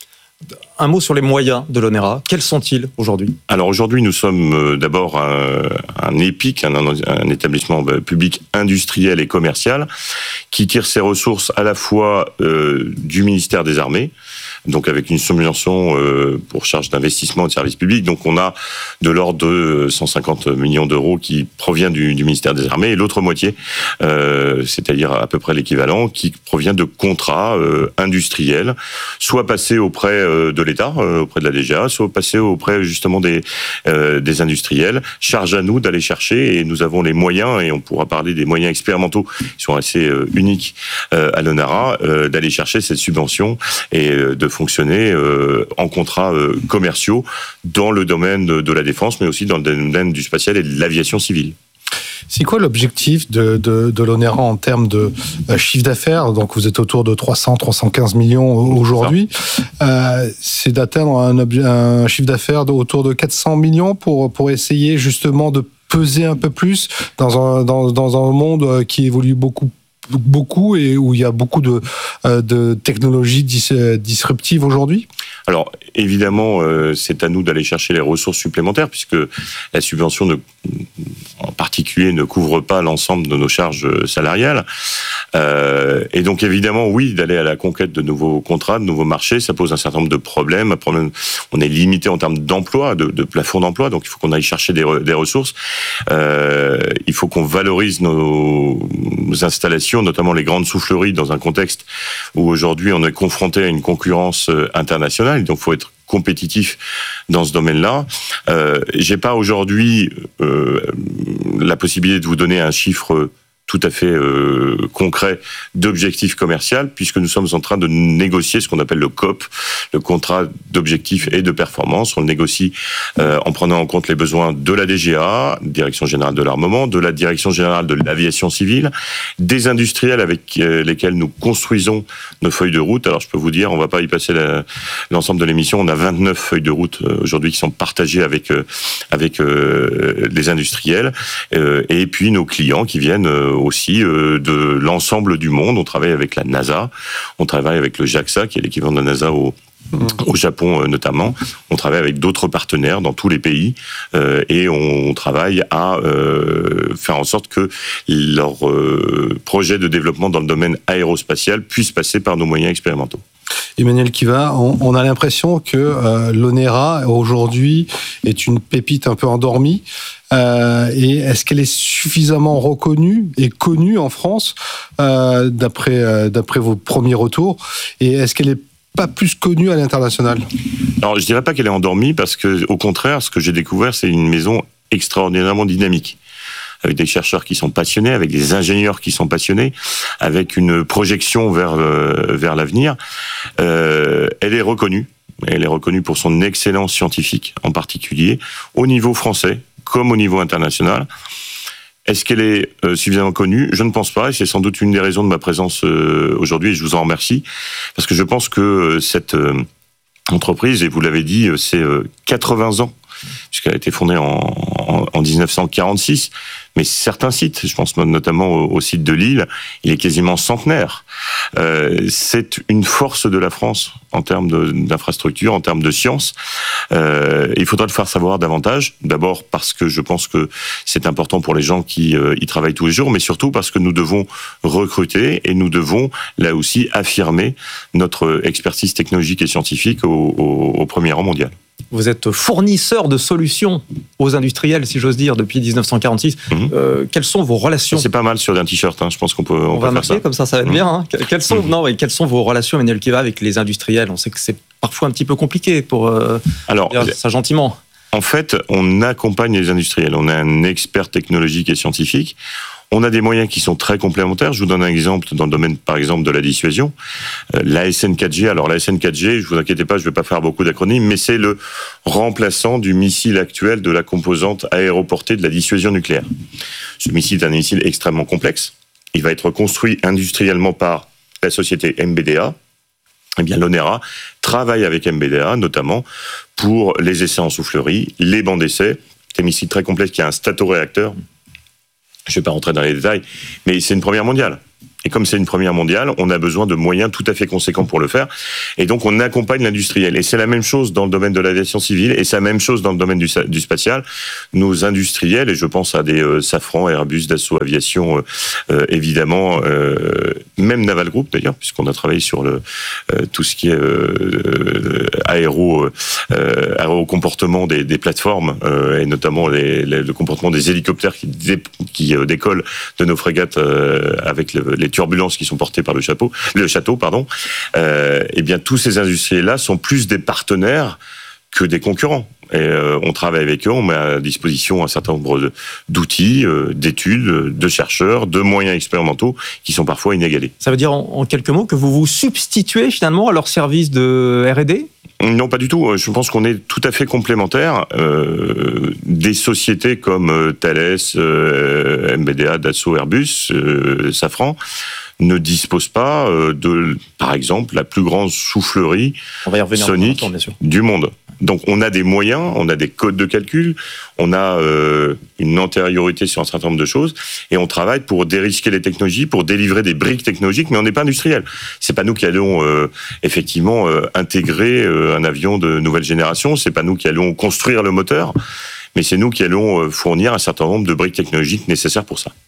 Un mot sur les moyens de l'ONERA. Quels sont-ils aujourd'hui ? Alors aujourd'hui, nous sommes d'abord un, un EPIC, un, un établissement public industriel et commercial, qui tire ses ressources à la fois euh, du ministère des Armées, donc avec une subvention euh, pour charge d'investissement et de services publics. Donc on a de l'ordre de cent cinquante millions d'euros qui provient du, du ministère des Armées, et l'autre moitié, euh, c'est-à-dire à peu près l'équivalent, qui provient de contrats euh, industriels, soit passés auprès euh, de l'État, euh, auprès de la D G A, soit passés auprès justement des, euh, des industriels. Charge à nous d'aller chercher, et nous avons les moyens, et on pourra parler des moyens expérimentaux qui sont assez euh, uniques euh, à l'ONERA, euh, d'aller chercher cette subvention et euh, de fonctionner euh, en contrats euh, commerciaux dans le domaine de, de la défense, mais aussi dans le domaine du spatial et de l'aviation civile. C'est quoi l'objectif de, de, de l'ONERA en termes de euh, chiffre d'affaires ? Donc vous êtes autour de trois cents à trois cent quinze millions aujourd'hui. Euh, c'est d'atteindre un, obje- un chiffre d'affaires de, autour de quatre cents millions pour, pour essayer justement de peser un peu plus dans un, dans, dans un monde qui évolue beaucoup beaucoup et où il y a beaucoup de, de technologies dis, disruptives aujourd'hui ? Alors, évidemment, euh, c'est à nous d'aller chercher les ressources supplémentaires, puisque la subvention, ne, en particulier, ne couvre pas l'ensemble de nos charges salariales. Euh, et donc, évidemment, oui, d'aller à la conquête de nouveaux contrats, de nouveaux marchés, ça pose un certain nombre de problèmes. Un problème, on est limité en termes d'emploi, de, de plafond d'emploi, donc il faut qu'on aille chercher des, des ressources. Euh, il faut qu'on valorise nos, nos installations, notamment les grandes souffleries, dans un contexte où aujourd'hui on est confronté à une concurrence internationale, donc il faut être compétitif dans ce domaine-là. Euh, j'ai pas aujourd'hui euh, la possibilité de vous donner un chiffre tout à fait euh, concret d'objectif commercial, puisque nous sommes en train de négocier ce qu'on appelle le C O P, le contrat d'objectifs et de performance. On le négocie euh, en prenant en compte les besoins de la D G A, Direction Générale de l'Armement, de la Direction Générale de l'Aviation Civile, des industriels avec euh, lesquels nous construisons nos feuilles de route. Alors je peux vous dire, on va pas y passer la, l'ensemble de l'émission, on a vingt-neuf feuilles de route euh, aujourd'hui qui sont partagées avec, euh, avec euh, les industriels, euh, et puis nos clients qui viennent euh, aussi euh, de l'ensemble du monde. On travaille avec la NASA, on travaille avec le JAXA, qui est l'équivalent de la NASA au, au Japon euh, notamment. On travaille avec d'autres partenaires dans tous les pays euh, et on travaille à euh, faire en sorte que leurs euh, projets de développement dans le domaine aérospatial puissent passer par nos moyens expérimentaux. Emmanuel Kiva, on, on a l'impression que euh, l'ONERA aujourd'hui est une pépite un peu endormie. Euh, et est-ce qu'elle est suffisamment reconnue et connue en France euh, d'après, euh, d'après vos premiers retours ? Et est-ce qu'elle est pas plus connue à l'international ? Alors, je dirais pas qu'elle est endormie, parce que, au contraire, ce que j'ai découvert, c'est une maison extraordinairement dynamique, avec des chercheurs qui sont passionnés, avec des ingénieurs qui sont passionnés, avec une projection vers euh, vers l'avenir. Euh, elle est reconnue. Elle est reconnue pour son excellence scientifique, en particulier au niveau français comme au niveau international. Est-ce qu'elle est euh, suffisamment connue ? Je ne pense pas, et c'est sans doute une des raisons de ma présence euh, aujourd'hui, et je vous en remercie, parce que je pense que euh, cette euh, entreprise, et vous l'avez dit, euh, c'est euh, quatre-vingts ans, puisqu'elle a été fondée en, en, en dix-neuf cent quarante-six, mais certains sites, je pense notamment au, au site de Lille, il est quasiment centenaire. Euh, c'est une force de la France en termes de, d'infrastructure, en termes de science. Euh, il faudra le faire savoir davantage, d'abord parce que je pense que c'est important pour les gens qui euh, y travaillent tous les jours, mais surtout parce que nous devons recruter et nous devons là aussi affirmer notre expertise technologique et scientifique au, au, au premier rang mondial. vous êtes fournisseur de solutions aux industriels, si j'ose dire, depuis dix-neuf cent quarante-six. Mmh. Euh, quelles sont vos relations ? C'est pas mal sur un t-shirt, hein. Je pense qu'on peut, on on peut va faire marquer ça. Comme ça, ça va être mmh. bien. Hein. Quelles sont, mmh. non, mais quelles sont vos relations, Emmanuel Kiva, avec les industriels ? On sait que c'est parfois un petit peu compliqué, pour euh, Alors, dire ça gentiment. En fait, on accompagne les industriels. On est un expert technologique et scientifique. On a des moyens qui sont très complémentaires. Je vous donne un exemple dans le domaine, par exemple, de la dissuasion. Euh, l'A S N quatre G. Alors, l'A S N quatre G, je vous inquiétez pas, je vais pas faire beaucoup d'acronymes, mais c'est le remplaçant du missile actuel de la composante aéroportée de la dissuasion nucléaire. Ce missile est un missile extrêmement complexe. Il va être construit industriellement par la société M B D A. Eh bien, l'ONERA travaille avec M B D A, notamment, pour les essais en soufflerie, les bancs d'essai. C'est un missile très complexe qui a un statoréacteur. Je ne vais pas rentrer dans les détails, mais c'est une première mondiale. Et comme c'est une première mondiale, on a besoin de moyens tout à fait conséquents pour le faire. Et donc, on accompagne l'industriel. Et c'est la même chose dans le domaine de l'aviation civile, et c'est la même chose dans le domaine du, du spatial. Nos industriels, et je pense à des euh, Safran, Airbus, Dassault Aviation, euh, euh, évidemment, euh, même Naval Group d'ailleurs, puisqu'on a travaillé sur le, euh, tout ce qui est euh, aéro, euh, aéro-comportement des, des plateformes, euh, et notamment les, les, le comportement des hélicoptères qui, dé, qui euh, décollent de nos frégates euh, avec le, les turbulences qui sont portées par le château, le château, pardon. Euh, eh bien, tous ces industriels-là sont plus des partenaires que des concurrents. Et euh, on travaille avec eux, on met à disposition un certain nombre d'outils, euh, d'études, de chercheurs, de moyens expérimentaux qui sont parfois inégalés. Ça veut dire en, en quelques mots que vous vous substituez finalement à leur service de R et D ? Non, pas du tout. Je pense qu'on est tout à fait complémentaires. Euh, des sociétés comme Thales, euh, M B D A, Dassault, Airbus, euh, Safran ne disposent pas euh, de, par exemple, la plus grande soufflerie sonique du monde. Donc on a des moyens, on a des codes de calcul, on a euh, une antériorité sur un certain nombre de choses, et on travaille pour dérisquer les technologies, pour délivrer des briques technologiques, mais on n'est pas industriel. C'est pas nous qui allons euh, effectivement euh, intégrer euh, un avion de nouvelle génération, c'est pas nous qui allons construire le moteur, mais c'est nous qui allons euh, fournir un certain nombre de briques technologiques nécessaires pour ça.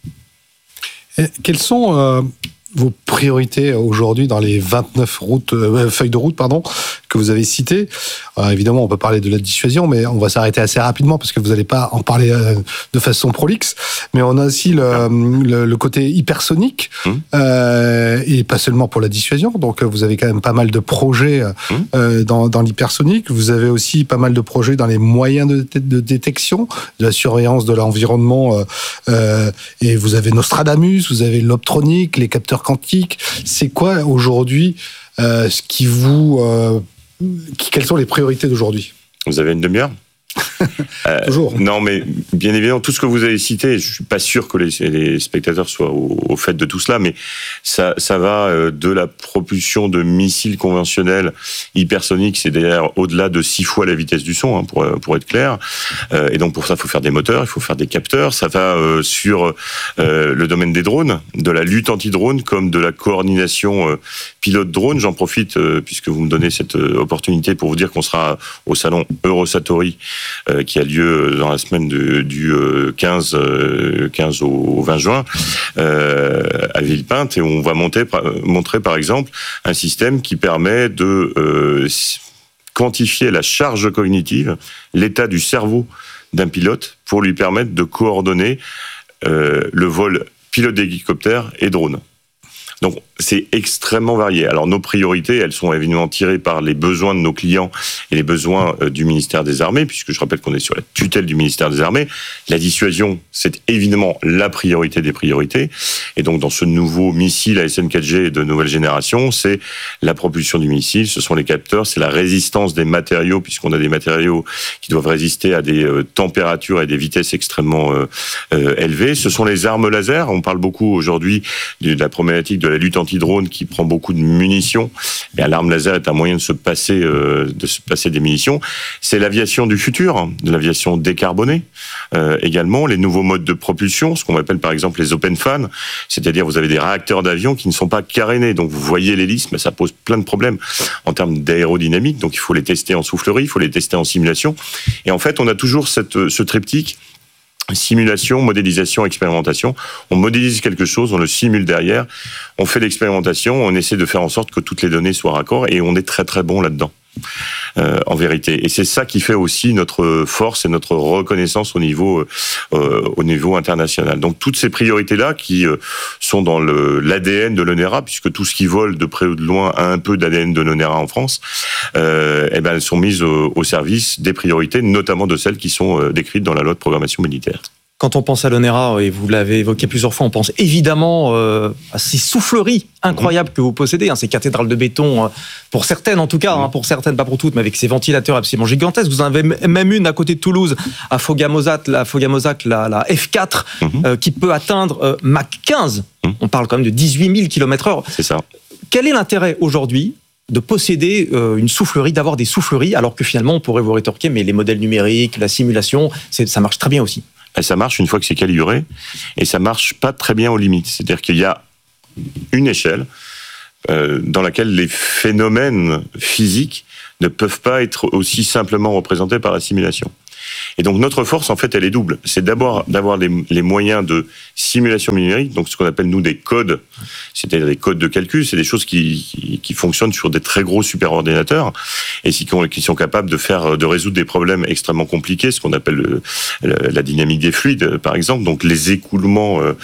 Et quelles sont euh, vos priorités aujourd'hui dans les vingt-neuf routes, euh, feuilles de route pardon, que vous avez citées? Alors, évidemment, on peut parler de la dissuasion, mais on va s'arrêter assez rapidement parce que vous n'allez pas en parler euh, de façon prolixe. Mais on a aussi le, le, le côté hypersonique, mmh. euh, et pas seulement pour la dissuasion. Donc, vous avez quand même pas mal de projets mmh. euh, dans, dans l'hypersonique. Vous avez aussi pas mal de projets dans les moyens de, de détection, de la surveillance de l'environnement. Euh, euh, et vous avez Nostradamus, vous avez l'optronique, les capteurs quantiques. C'est quoi aujourd'hui euh, ce qui vous... Euh, qui, quelles sont les priorités d'aujourd'hui? Vous avez une demi-heure? Euh, Toujours. Non, mais bien évidemment, tout ce que vous avez cité, je suis pas sûr que les, les spectateurs soient au, au fait de tout cela, mais ça, ça va de la propulsion de missiles conventionnels hypersoniques, c'est d'ailleurs au-delà de six fois la vitesse du son, hein, pour, pour être clair. Euh, et donc pour ça, il faut faire des moteurs, il faut faire des capteurs. Ça va euh, sur euh, le domaine des drones, de la lutte anti-drone, comme de la coordination euh, pilote-drone. J'en profite, euh, puisque vous me donnez cette euh, opportunité pour vous dire qu'on sera au salon Eurosatory, Euh, qui a lieu dans la semaine de, du euh, quinze, euh, quinze au vingt juin euh, à Villepinte, et on va monter, montrer par exemple un système qui permet de euh, quantifier la charge cognitive, l'état du cerveau d'un pilote, pour lui permettre de coordonner euh, le vol pilote d'hélicoptère et drone. Donc, c'est extrêmement varié. Alors, nos priorités, elles sont évidemment tirées par les besoins de nos clients et les besoins du ministère des Armées, puisque je rappelle qu'on est sur la tutelle du ministère des Armées. La dissuasion, c'est évidemment la priorité des priorités. Et donc, dans ce nouveau missile A S N quatre G de nouvelle génération, c'est la propulsion du missile, ce sont les capteurs, c'est la résistance des matériaux, puisqu'on a des matériaux qui doivent résister à des euh, températures et des vitesses extrêmement euh, euh, élevées. Ce sont les armes laser. On parle beaucoup aujourd'hui de la problématique de la lutte anti-drone qui prend beaucoup de munitions. Et l'arme laser est un moyen de se passer, euh, de se passer des munitions. C'est l'aviation du futur, de l'aviation décarbonée. Euh, également, les nouveaux modes de propulsion, ce qu'on appelle par exemple les open fan, c'est-à-dire vous avez des réacteurs d'avion qui ne sont pas carénés. Donc vous voyez l'hélice, mais ça pose plein de problèmes en termes d'aérodynamique. Donc il faut les tester en soufflerie, il faut les tester en simulation. Et en fait, on a toujours cette, ce triptyque: simulation, modélisation, expérimentation. On modélise quelque chose, on le simule derrière, on fait l'expérimentation, on essaie de faire en sorte que toutes les données soient raccord, et on est très très bon là-dedans. Euh, en vérité. Et c'est ça qui fait aussi notre force et notre reconnaissance au niveau, euh, au niveau international. Donc toutes ces priorités-là qui euh, sont dans le, l'A D N de l'Onera, puisque tout ce qui vole de près ou de loin a un peu d'A D N de l'Onera en France, euh, eh ben, elles sont mises au, au service des priorités, notamment de celles qui sont euh, décrites dans la loi de programmation militaire. Quand on pense à l'Onera, et vous l'avez évoqué plusieurs fois, on pense évidemment euh, à ces souffleries incroyables mmh. que vous possédez, hein, ces cathédrales de béton, euh, pour certaines en tout cas, mmh. hein, pour certaines, pas pour toutes, mais avec ces ventilateurs absolument gigantesques. Vous en avez même une à côté de Toulouse, à Fogamosac, la, Fogamosac, la, la F quatre, mmh. euh, qui peut atteindre euh, Mach quinze. Mmh. On parle quand même de dix-huit mille kilomètres heure. C'est ça. Quel est l'intérêt aujourd'hui de posséder euh, une soufflerie, d'avoir des souffleries, alors que finalement on pourrait vous rétorquer, mais les modèles numériques, la simulation, c'est, ça marche très bien aussi. Et ça marche une fois que c'est calibré, et ça marche pas très bien aux limites. C'est-à-dire qu'il y a une échelle euh, dans laquelle les phénomènes physiques ne peuvent pas être aussi simplement représentés par la simulation. Et donc notre force, en fait, elle est double. C'est d'abord d'avoir les, les moyens de simulation numérique, donc ce qu'on appelle nous des codes, c'est-à-dire des codes de calcul, c'est des choses qui, qui, qui fonctionnent sur des très gros superordinateurs et qui, qui sont capables de faire, de résoudre des problèmes extrêmement compliqués, ce qu'on appelle le, la dynamique des fluides, par exemple, donc les écoulements euh,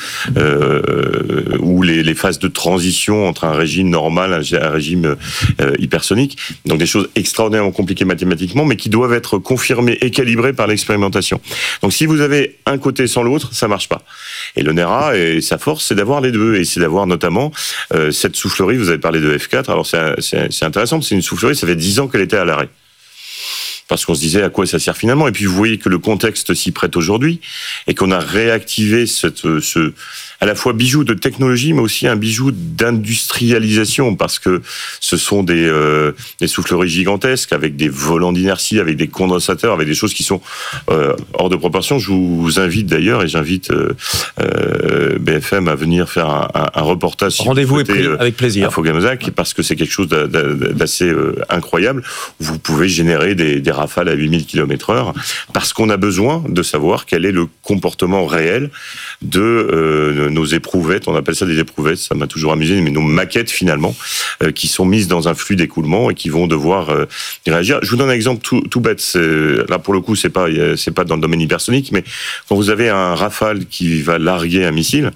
euh, ou les, les phases de transition entre un régime normal et un régime euh, hypersonique, donc des choses extraordinairement compliquées mathématiquement, mais qui doivent être confirmées et calibrées par l'expérimentation. Donc si vous avez un côté sans l'autre, ça marche pas. Et l'Onera, et sa force, c'est d'avoir les deux, et c'est d'avoir notamment euh, cette soufflerie, vous avez parlé de F quatre, alors c'est, c'est, c'est intéressant, c'est une soufflerie, ça fait dix ans qu'elle était à l'arrêt. Parce qu'on se disait à quoi ça sert finalement, et puis vous voyez que le contexte s'y prête aujourd'hui, et qu'on a réactivé cette, ce, à la fois bijou de technologie, mais aussi un bijou d'industrialisation, parce que ce sont des, euh, des souffleries gigantesques, avec des volants d'inertie, avec des condensateurs, avec des choses qui sont euh, hors de proportion. Je vous invite d'ailleurs, et j'invite euh, euh, B F M à venir faire un, un, un reportage. Rendez-vous est pris, euh, avec plaisir. À Fogamosac, parce que c'est quelque chose d'assez euh, incroyable. Vous pouvez générer des, des rafales à huit mille kilomètres heure, parce qu'on a besoin de savoir quel est le comportement réel de euh, nos éprouvettes, on appelle ça des éprouvettes, ça m'a toujours amusé, mais nos maquettes finalement, euh, qui sont mises dans un flux d'écoulement et qui vont devoir euh, réagir. Je vous donne un exemple tout, tout bête, c'est, là pour le coup c'est pas, c'est pas dans le domaine hypersonique, mais quand vous avez un Rafale qui va larguer un missile,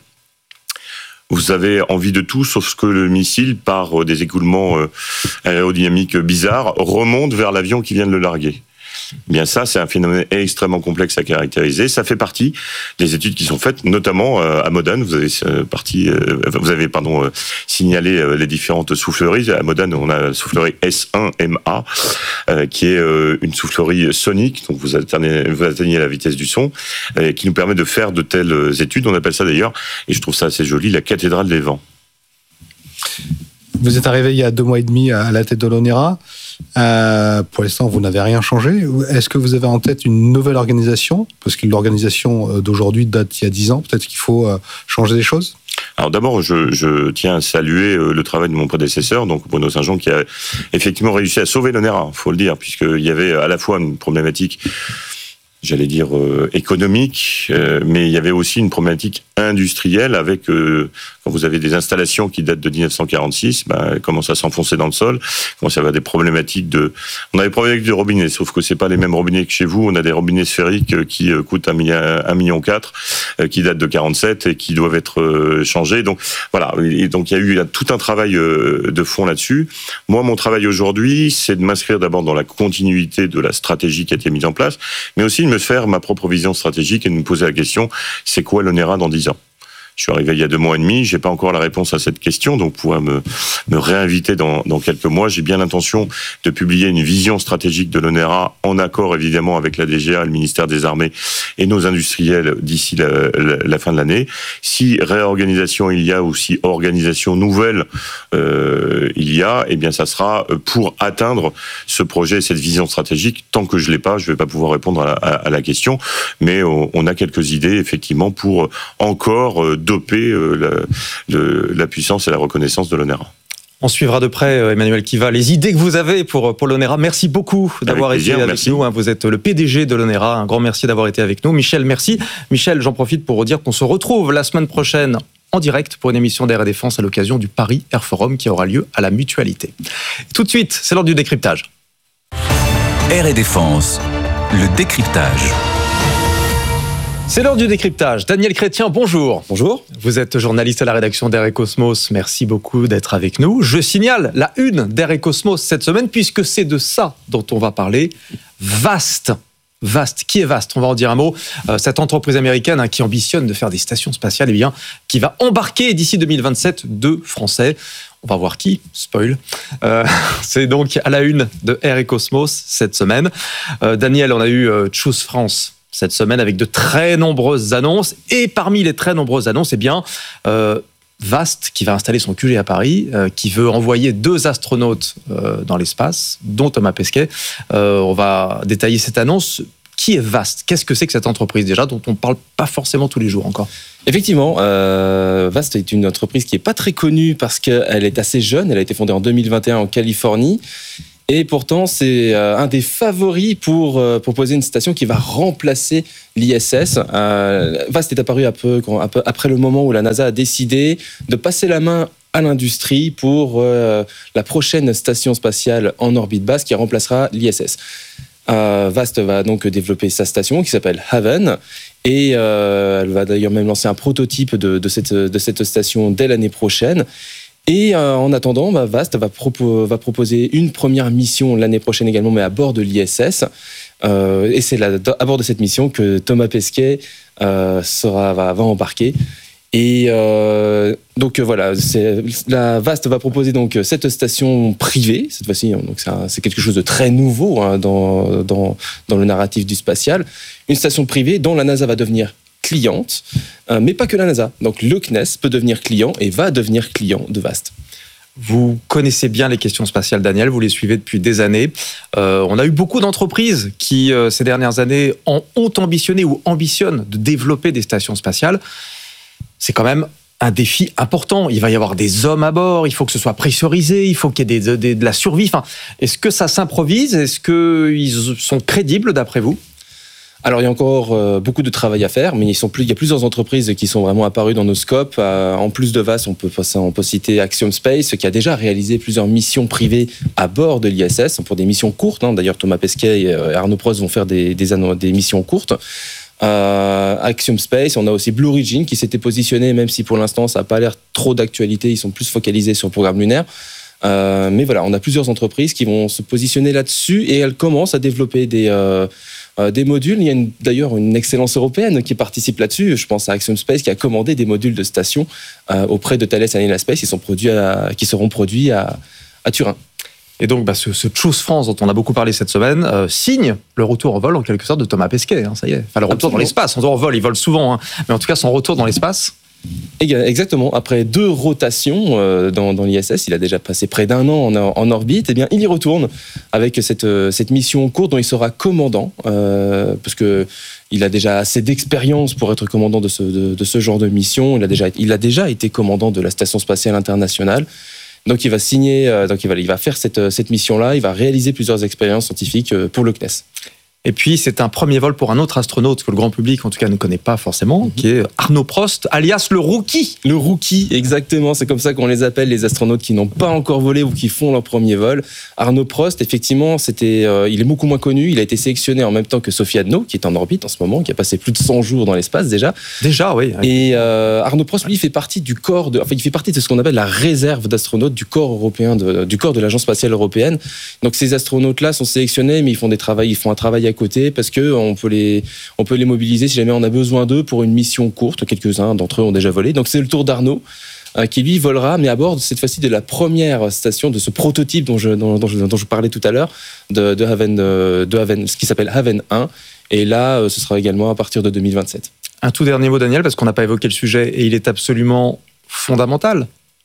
vous avez envie de tout, sauf que le missile, par des écoulements euh, aérodynamiques bizarres, remonte vers l'avion qui vient de le larguer. Bien ça, c'est un phénomène extrêmement complexe à caractériser. Ça fait partie des études qui sont faites, notamment à Modane. Vous avez euh, parti, euh, vous avez pardon euh, signalé euh, les différentes souffleries. À Modane, on a la soufflerie S un M A, euh, qui est euh, une soufflerie sonique. Donc vous atteignez, vous atteignez la vitesse du son, euh, qui nous permet de faire de telles études. On appelle ça d'ailleurs, et je trouve ça assez joli, la cathédrale des vents. Vous êtes arrivé il y a deux mois et demi à la tête de l'Onera. Euh, pour l'instant, vous n'avez rien changé. Est-ce que vous avez en tête une nouvelle organisation ? Parce que l'organisation d'aujourd'hui date d'il y a dix ans. Peut-être qu'il faut changer des choses ? Alors d'abord, je, je tiens à saluer le travail de mon prédécesseur, donc Bruno Saint-Jean, qui a effectivement réussi à sauver l'Onera, il faut le dire, puisqu'il y avait à la fois une problématique, j'allais dire euh, économique, euh, mais il y avait aussi une problématique industrielle avec, euh, quand vous avez des installations qui datent de dix-neuf cent quarante-six, ben, elles commencent à s'enfoncer dans le sol, commence à avoir des problématiques de... On a des problématiques de robinets, sauf que c'est pas les mêmes robinets que chez vous, on a des robinets sphériques qui euh, coûtent un million quatre, euh, qui datent de quarante-sept et qui doivent être euh, changés. Donc voilà, et donc il y a eu là, tout un travail euh, de fond là-dessus. Moi, mon travail aujourd'hui, c'est de m'inscrire d'abord dans la continuité de la stratégie qui a été mise en place, mais aussi de me faire ma propre vision stratégique et de me poser la question, c'est quoi l'Onera dans dix ans ? Je suis arrivé il y a deux mois et demi, j'ai pas encore la réponse à cette question, donc pourra me, me réinviter dans, dans quelques mois. J'ai bien l'intention de publier une vision stratégique de l'Onera, en accord évidemment avec la D G A, le ministère des Armées et nos industriels d'ici la, la, la fin de l'année. Si réorganisation il y a ou si organisation nouvelle euh, il y a, eh bien ça sera pour atteindre ce projet, cette vision stratégique. Tant que je l'ai pas, je vais pas pouvoir répondre à, à, à la question, mais on, on a quelques idées effectivement pour encore euh, doper euh, la, le, la puissance et la reconnaissance de l'Onera. On suivra de près, Emmanuel Kiva, les idées que vous avez pour, pour l'Onera. Merci beaucoup d'avoir avec plaisir, été avec merci. nous. Vous êtes le P D G de l'Onera. Un grand merci d'avoir été avec nous. Michel, merci. Michel, j'en profite pour dire qu'on se retrouve la semaine prochaine en direct pour une émission d'Air et Défense à l'occasion du Paris Air Forum qui aura lieu à la Mutualité. Tout de suite, c'est l'heure du décryptage. Air et Défense, le décryptage. C'est l'heure du décryptage. Daniel Chrétien, bonjour. Bonjour. Vous êtes journaliste à la rédaction d'Air et Cosmos. Merci beaucoup d'être avec nous. Je signale la une d'Air et Cosmos cette semaine, puisque c'est de ça dont on va parler. Vast. Vast. Qui est Vast ? On va en dire un mot. Euh, cette entreprise américaine hein, qui ambitionne de faire des stations spatiales, eh bien, qui va embarquer d'ici deux mille vingt-sept deux Français. On va voir qui, spoil. Euh, c'est donc à la une de Air et Cosmos cette semaine. Euh, Daniel, on a eu euh, Choose France cette semaine avec de très nombreuses annonces. Et parmi les très nombreuses annonces, eh bien, euh, Vast, qui va installer son Q G à Paris, euh, qui veut envoyer deux astronautes euh, dans l'espace, dont Thomas Pesquet. Euh, on va détailler cette annonce. Qui est Vast ? Qu'est-ce que c'est que cette entreprise déjà, dont on ne parle pas forcément tous les jours encore ? Effectivement, euh, Vast est une entreprise qui n'est pas très connue parce qu'elle est assez jeune. Elle a été fondée en deux mille vingt et un en Californie. Et pourtant, c'est euh, un des favoris pour euh, proposer une station qui va remplacer l'I S S. Euh, Vast est apparu un peu, un peu après le moment où la NASA a décidé de passer la main à l'industrie pour euh, la prochaine station spatiale en orbite basse qui remplacera l'I S S. Euh, Vast va donc développer sa station qui s'appelle Haven et euh, elle va d'ailleurs même lancer un prototype de, de, cette, de cette station dès l'année prochaine. Et euh, en attendant, bah, Vast va, propo- va proposer une première mission l'année prochaine également, mais à bord de l'I S S. Euh, et c'est là, à bord de cette mission que Thomas Pesquet euh, sera, va, va embarquer. Et euh, donc voilà, c'est, la Vast va proposer donc cette station privée cette fois-ci. Donc c'est, un, c'est quelque chose de très nouveau hein, dans, dans, dans le narratif du spatial. Une station privée dont la NASA va devenir cliente, euh, mais pas que la NASA. Donc le C N E S peut devenir client et va devenir client de Vast. Vous connaissez bien les questions spatiales, Daniel, vous les suivez depuis des années. Euh, on a eu beaucoup d'entreprises qui, euh, ces dernières années, en ont ambitionné ou ambitionnent de développer des stations spatiales. C'est quand même un défi important. Il va y avoir des hommes à bord, il faut que ce soit pressurisé, il faut qu'il y ait des, des, de la survie. Enfin, est-ce que ça s'improvise ? Est-ce qu'ils sont crédibles d'après vous ? Alors, il y a encore euh, beaucoup de travail à faire, mais ils sont plus, il y a plusieurs entreprises qui sont vraiment apparues dans nos scopes. Euh, en plus de Vast, on peut, on peut citer Axiom Space, qui a déjà réalisé plusieurs missions privées à bord de l'I S S, pour des missions courtes. Hein. D'ailleurs, Thomas Pesquet et euh, Arnaud Prost vont faire des, des, des missions courtes. Euh, Axiom Space, on a aussi Blue Origin, qui s'était positionné, même si pour l'instant, ça n'a pas l'air trop d'actualité. Ils sont plus focalisés sur le programme lunaire. Euh, mais voilà, on a plusieurs entreprises qui vont se positionner là-dessus et elles commencent à développer des... Euh, des modules. Il y a une, d'ailleurs une excellence européenne qui participe là-dessus. Je pense à Axiom Space qui a commandé des modules de station euh, auprès de Thales Alenia Space qui, sont produits à, qui seront produits à, à Turin. Et donc, bah, ce, ce Choose France dont on a beaucoup parlé cette semaine euh, signe le retour en vol en quelque sorte de Thomas Pesquet. Hein, ça y est. Enfin, le retour Absolument. Dans l'espace. En vol, il vole souvent, hein, mais en tout cas, son retour dans l'espace. Exactement. Après deux rotations euh, dans, dans l'I S S, il a déjà passé près d'un an en, en orbite. Eh bien, il y retourne avec cette, cette mission courte dont il sera commandant, euh, parce que il a déjà assez d'expérience pour être commandant de ce, de, de ce genre de mission. Il a déjà, il a déjà été commandant de la Station spatiale internationale. Donc, il va signer. Euh, donc, il va, il va faire cette, cette mission-là. Il va réaliser plusieurs expériences scientifiques pour le C N E S. Et puis, c'est un premier vol pour un autre astronaute que le grand public, en tout cas, ne connaît pas forcément, mmh. qui est Arnaud Prost, alias le Rookie. Le Rookie, exactement. C'est comme ça qu'on les appelle, les astronautes qui n'ont pas encore volé ou qui font leur premier vol. Arnaud Prost, effectivement, c'était, euh, il est beaucoup moins connu. Il a été sélectionné en même temps que Sophie Adno, qui est en orbite en ce moment, qui a passé plus de cent jours dans l'espace déjà. Déjà, oui. oui. Et euh, Arnaud Prost, lui, fait partie du corps de, enfin, il fait partie de ce qu'on appelle la réserve d'astronautes du corps européen, de, du corps de l'Agence spatiale européenne. Donc, ces astronautes-là sont sélectionnés, mais ils font des travaux, ils font un travail à côté parce que on peut les, on peut les mobiliser si jamais on a besoin d'eux pour une mission courte. Quelques-uns d'entre eux ont déjà volé. Donc c'est le tour d'Arnaud euh, qui lui volera, mais à bord cette fois-ci de la première station de ce prototype dont je, dont, dont je, dont je parlais tout à l'heure, de, de Haven, de Haven, ce qui s'appelle Haven un. Et là, euh, ce sera également à partir de deux mille vingt-sept. Un tout dernier mot, Daniel, parce qu'on n'a pas évoqué le sujet et il est absolument fondamental.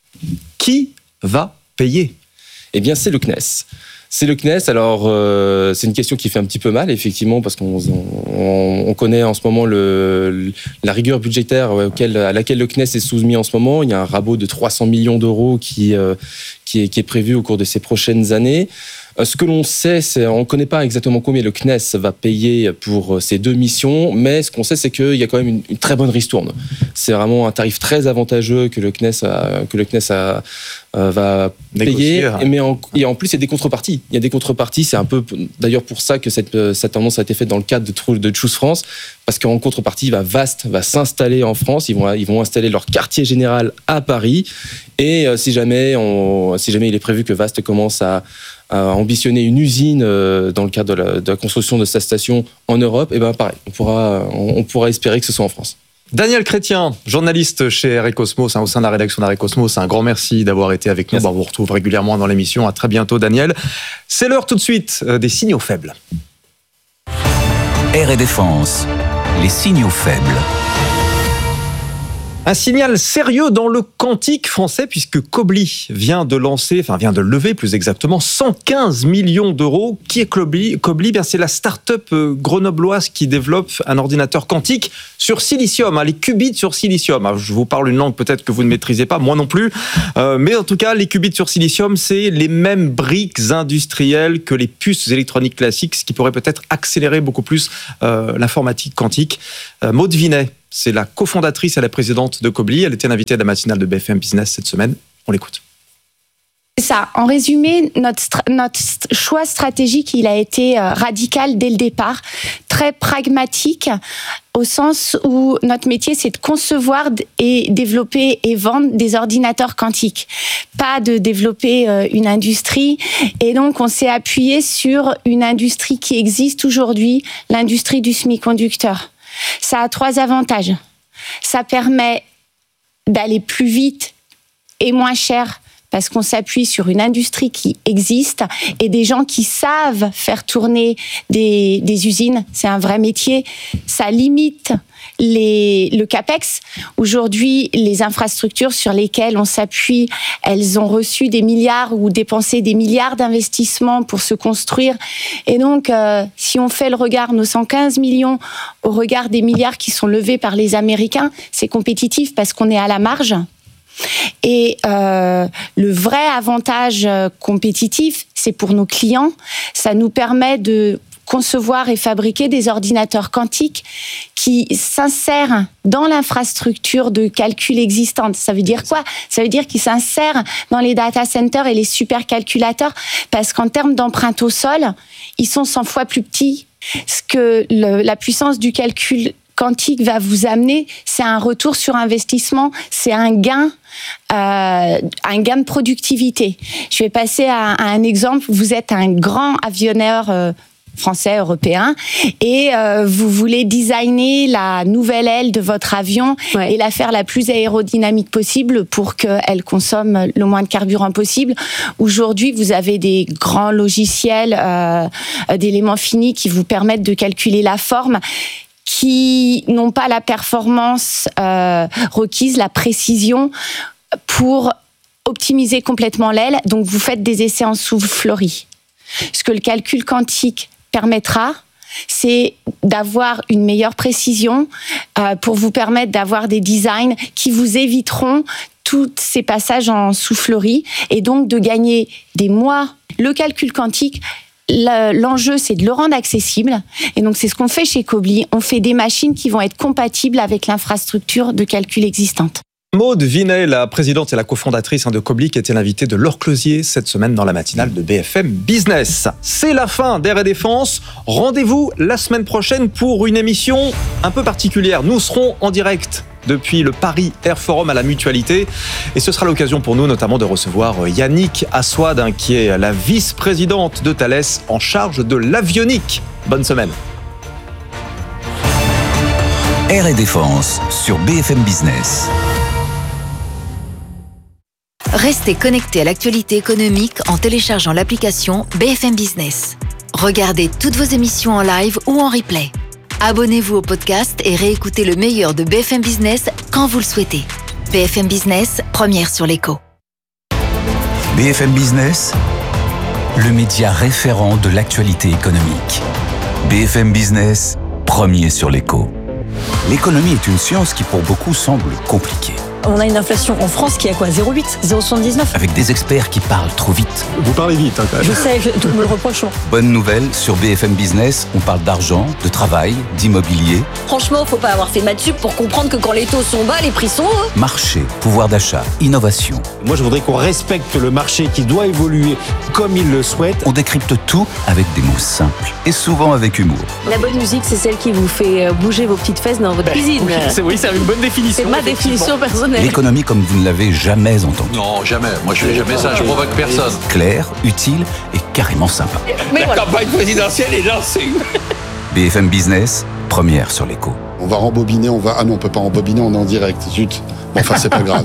Qui va payer ? Eh bien, c'est le C N E S. C'est le C N E S. Alors, euh, c'est une question qui fait un petit peu mal, effectivement, parce qu'on on, on connaît en ce moment le, la rigueur budgétaire auquel, à laquelle le C N E S est soumis en ce moment. Il y a un rabot de trois cents millions d'euros qui, euh, qui, est, qui est prévu au cours de ces prochaines années. Ce que l'on sait, c'est on ne connaît pas exactement combien le C N E S va payer pour ces deux missions, mais ce qu'on sait, c'est qu'il y a quand même une, une très bonne ristourne. C'est vraiment un tarif très avantageux que le C N E S, a, que le C N E S a, euh, va Négocier, payer. hein. Mais en, et en plus, il y a des contreparties. Il y a des contreparties. C'est un peu d'ailleurs pour ça que cette, cette tendance a été faite dans le cadre de, de Choose France, parce qu'en contrepartie, va Vast va s'installer en France. Ils vont, ils vont installer leur quartier général à Paris. Et euh, si jamais, on, si jamais il est prévu que Vast commence à à ambitionner une usine dans le cadre de la, de la construction de sa station en Europe, et ben pareil, on pourra, on, on pourra espérer que ce soit en France. Daniel Chrétien, journaliste chez R E Cosmos, hein, au sein de la rédaction d'R E Cosmos, un grand merci d'avoir été avec nous. Bon, on vous retrouve régulièrement dans l'émission. À très bientôt, Daniel. C'est l'heure tout de suite euh, des signaux faibles. Air et Défense, les signaux faibles. Un signal sérieux dans le quantique français, puisque Quobly vient de lancer, enfin vient de lever plus exactement, cent quinze millions d'euros. Qui est Quobly ? Quobly, bien c'est la start-up grenobloise qui développe un ordinateur quantique sur silicium, hein, les qubits sur silicium. Alors, je vous parle une langue peut-être que vous ne maîtrisez pas, moi non plus, euh, mais en tout cas, les qubits sur silicium, c'est les mêmes briques industrielles que les puces électroniques classiques, ce qui pourrait peut-être accélérer beaucoup plus euh, l'informatique quantique. Euh, Maud Vinet, c'est la cofondatrice et la présidente de Quobly. Elle était l'invitée de la matinale de B F M Business cette semaine. On l'écoute. C'est ça. En résumé, notre, stra- notre choix stratégique, il a été euh, radical dès le départ, très pragmatique, au sens où notre métier, c'est de concevoir et développer et vendre des ordinateurs quantiques, pas de développer euh, une industrie. Et donc, on s'est appuyé sur une industrie qui existe aujourd'hui, l'industrie du semi-conducteur. Ça a trois avantages. Ça permet d'aller plus vite et moins cher parce qu'on s'appuie sur une industrie qui existe et des gens qui savent faire tourner des, des usines. C'est un vrai métier. Ça limite les, le CAPEX. Aujourd'hui, les infrastructures sur lesquelles on s'appuie, elles ont reçu des milliards ou dépensé des milliards d'investissements pour se construire. Et donc, euh, si on fait le regard, nos cent quinze millions au regard des milliards qui sont levés par les Américains, c'est compétitif parce qu'on est à la marge. Et euh, le vrai avantage compétitif, c'est pour nos clients. Ça nous permet de concevoir et fabriquer des ordinateurs quantiques qui s'insèrent dans l'infrastructure de calcul existante. Ça veut dire quoi ? Ça veut dire qu'ils s'insèrent dans les data centers et les supercalculateurs parce qu'en termes d'empreinte au sol, ils sont cent fois plus petits. Ce que le, la puissance du calcul quantique va vous amener, c'est un retour sur investissement, c'est un gain, euh, un gain de productivité. Je vais passer à, à un exemple. Vous êtes un grand avionneur euh, français, européen, et euh, vous voulez designer la nouvelle aile de votre avion ouais. et la faire la plus aérodynamique possible pour qu'elle consomme le moins de carburant possible. Aujourd'hui, vous avez des grands logiciels euh, d'éléments finis qui vous permettent de calculer la forme, qui n'ont pas la performance euh, requise, la précision pour optimiser complètement l'aile. Donc, vous faites des essais en soufflerie. Ce que le calcul quantique permettra, c'est d'avoir une meilleure précision euh, pour vous permettre d'avoir des designs qui vous éviteront tous ces passages en soufflerie et donc de gagner des mois. Le calcul quantique, l'enjeu, c'est de le rendre accessible. Et donc, c'est ce qu'on fait chez Quobly. On fait des machines qui vont être compatibles avec l'infrastructure de calcul existante. Maud Vinet, la présidente et la cofondatrice de Quobly, qui était l'invitée de Laure Closier cette semaine dans la matinale de B F M Business. C'est la fin d'Air et Défense. Rendez-vous la semaine prochaine pour une émission un peu particulière. Nous serons en direct depuis le Paris Air Forum à la Mutualité. Et ce sera l'occasion pour nous notamment de recevoir Yannick Assouad, hein, qui est la vice-présidente de Thales en charge de l'avionique. Bonne semaine. Air et Défense sur B F M Business. Restez connectés à l'actualité économique en téléchargeant l'application B F M Business. Regardez toutes vos émissions en live ou en replay. Abonnez-vous au podcast et réécoutez le meilleur de B F M Business quand vous le souhaitez. B F M Business, première sur l'écho. B F M Business, le média référent de l'actualité économique. B F M Business, premier sur l'écho. L'économie est une science qui pour beaucoup semble compliquée. On a une inflation en France qui est à quoi zéro virgule huit, zéro virgule soixante-dix-neuf. Avec des experts qui parlent trop vite. Vous parlez vite, hein, quand même. Je sais, je, tout me le reproche. Bonne nouvelle, sur B F M Business, on parle d'argent, de travail, d'immobilier. Franchement, faut pas avoir fait maths sup pour comprendre que quand les taux sont bas, les prix sont hauts. Marché, pouvoir d'achat, innovation. Moi, je voudrais qu'on respecte le marché qui doit évoluer comme il le souhaite. On décrypte tout avec des mots simples et souvent avec humour. La bonne musique, c'est celle qui vous fait bouger vos petites fesses dans votre cuisine. Oui, c'est, oui, c'est une bonne définition. C'est ma définition personnelle. L'économie comme vous ne l'avez jamais entendue. Non, jamais. Moi, je fais jamais ça. Je provoque personne. Claire, utile et carrément sympa. Mais La voilà. campagne présidentielle est lancée. B F M Business, première sur l'écho. On va rembobiner, on va... Ah non, on peut pas rembobiner, on est en direct. Zut. Bon, enfin, c'est pas grave.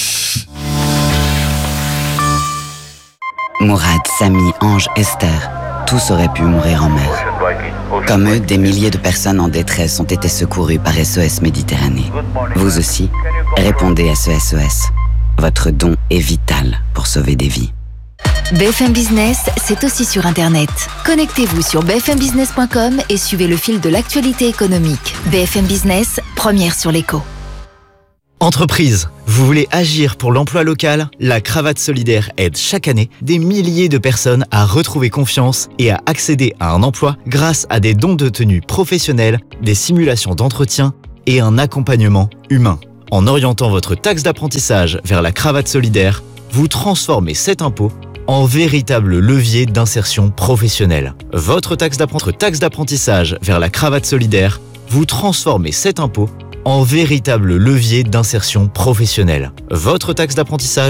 Mourad, Samy, Ange, Esther, tous auraient pu mourir en mer. Comme eux, des milliers de personnes en détresse ont été secourues par S O S Méditerranée. Vous aussi, répondez à ce S O S. Votre don est vital pour sauver des vies. B F M Business, c'est aussi sur Internet. Connectez-vous sur b f m business point com et suivez le fil de l'actualité économique. B F M Business, première sur l'écho. Entreprise, vous voulez agir pour l'emploi local? La Cravate Solidaire aide chaque année des milliers de personnes à retrouver confiance et à accéder à un emploi grâce à des dons de tenue professionnels, des simulations d'entretien et un accompagnement humain. En orientant votre taxe d'apprentissage vers la Cravate Solidaire, vous transformez cet impôt en véritable levier d'insertion professionnelle. Votre taxe d'apprentissage vers la Cravate Solidaire, vous transformez cet impôt en véritable levier d'insertion professionnelle. Votre taxe d'apprentissage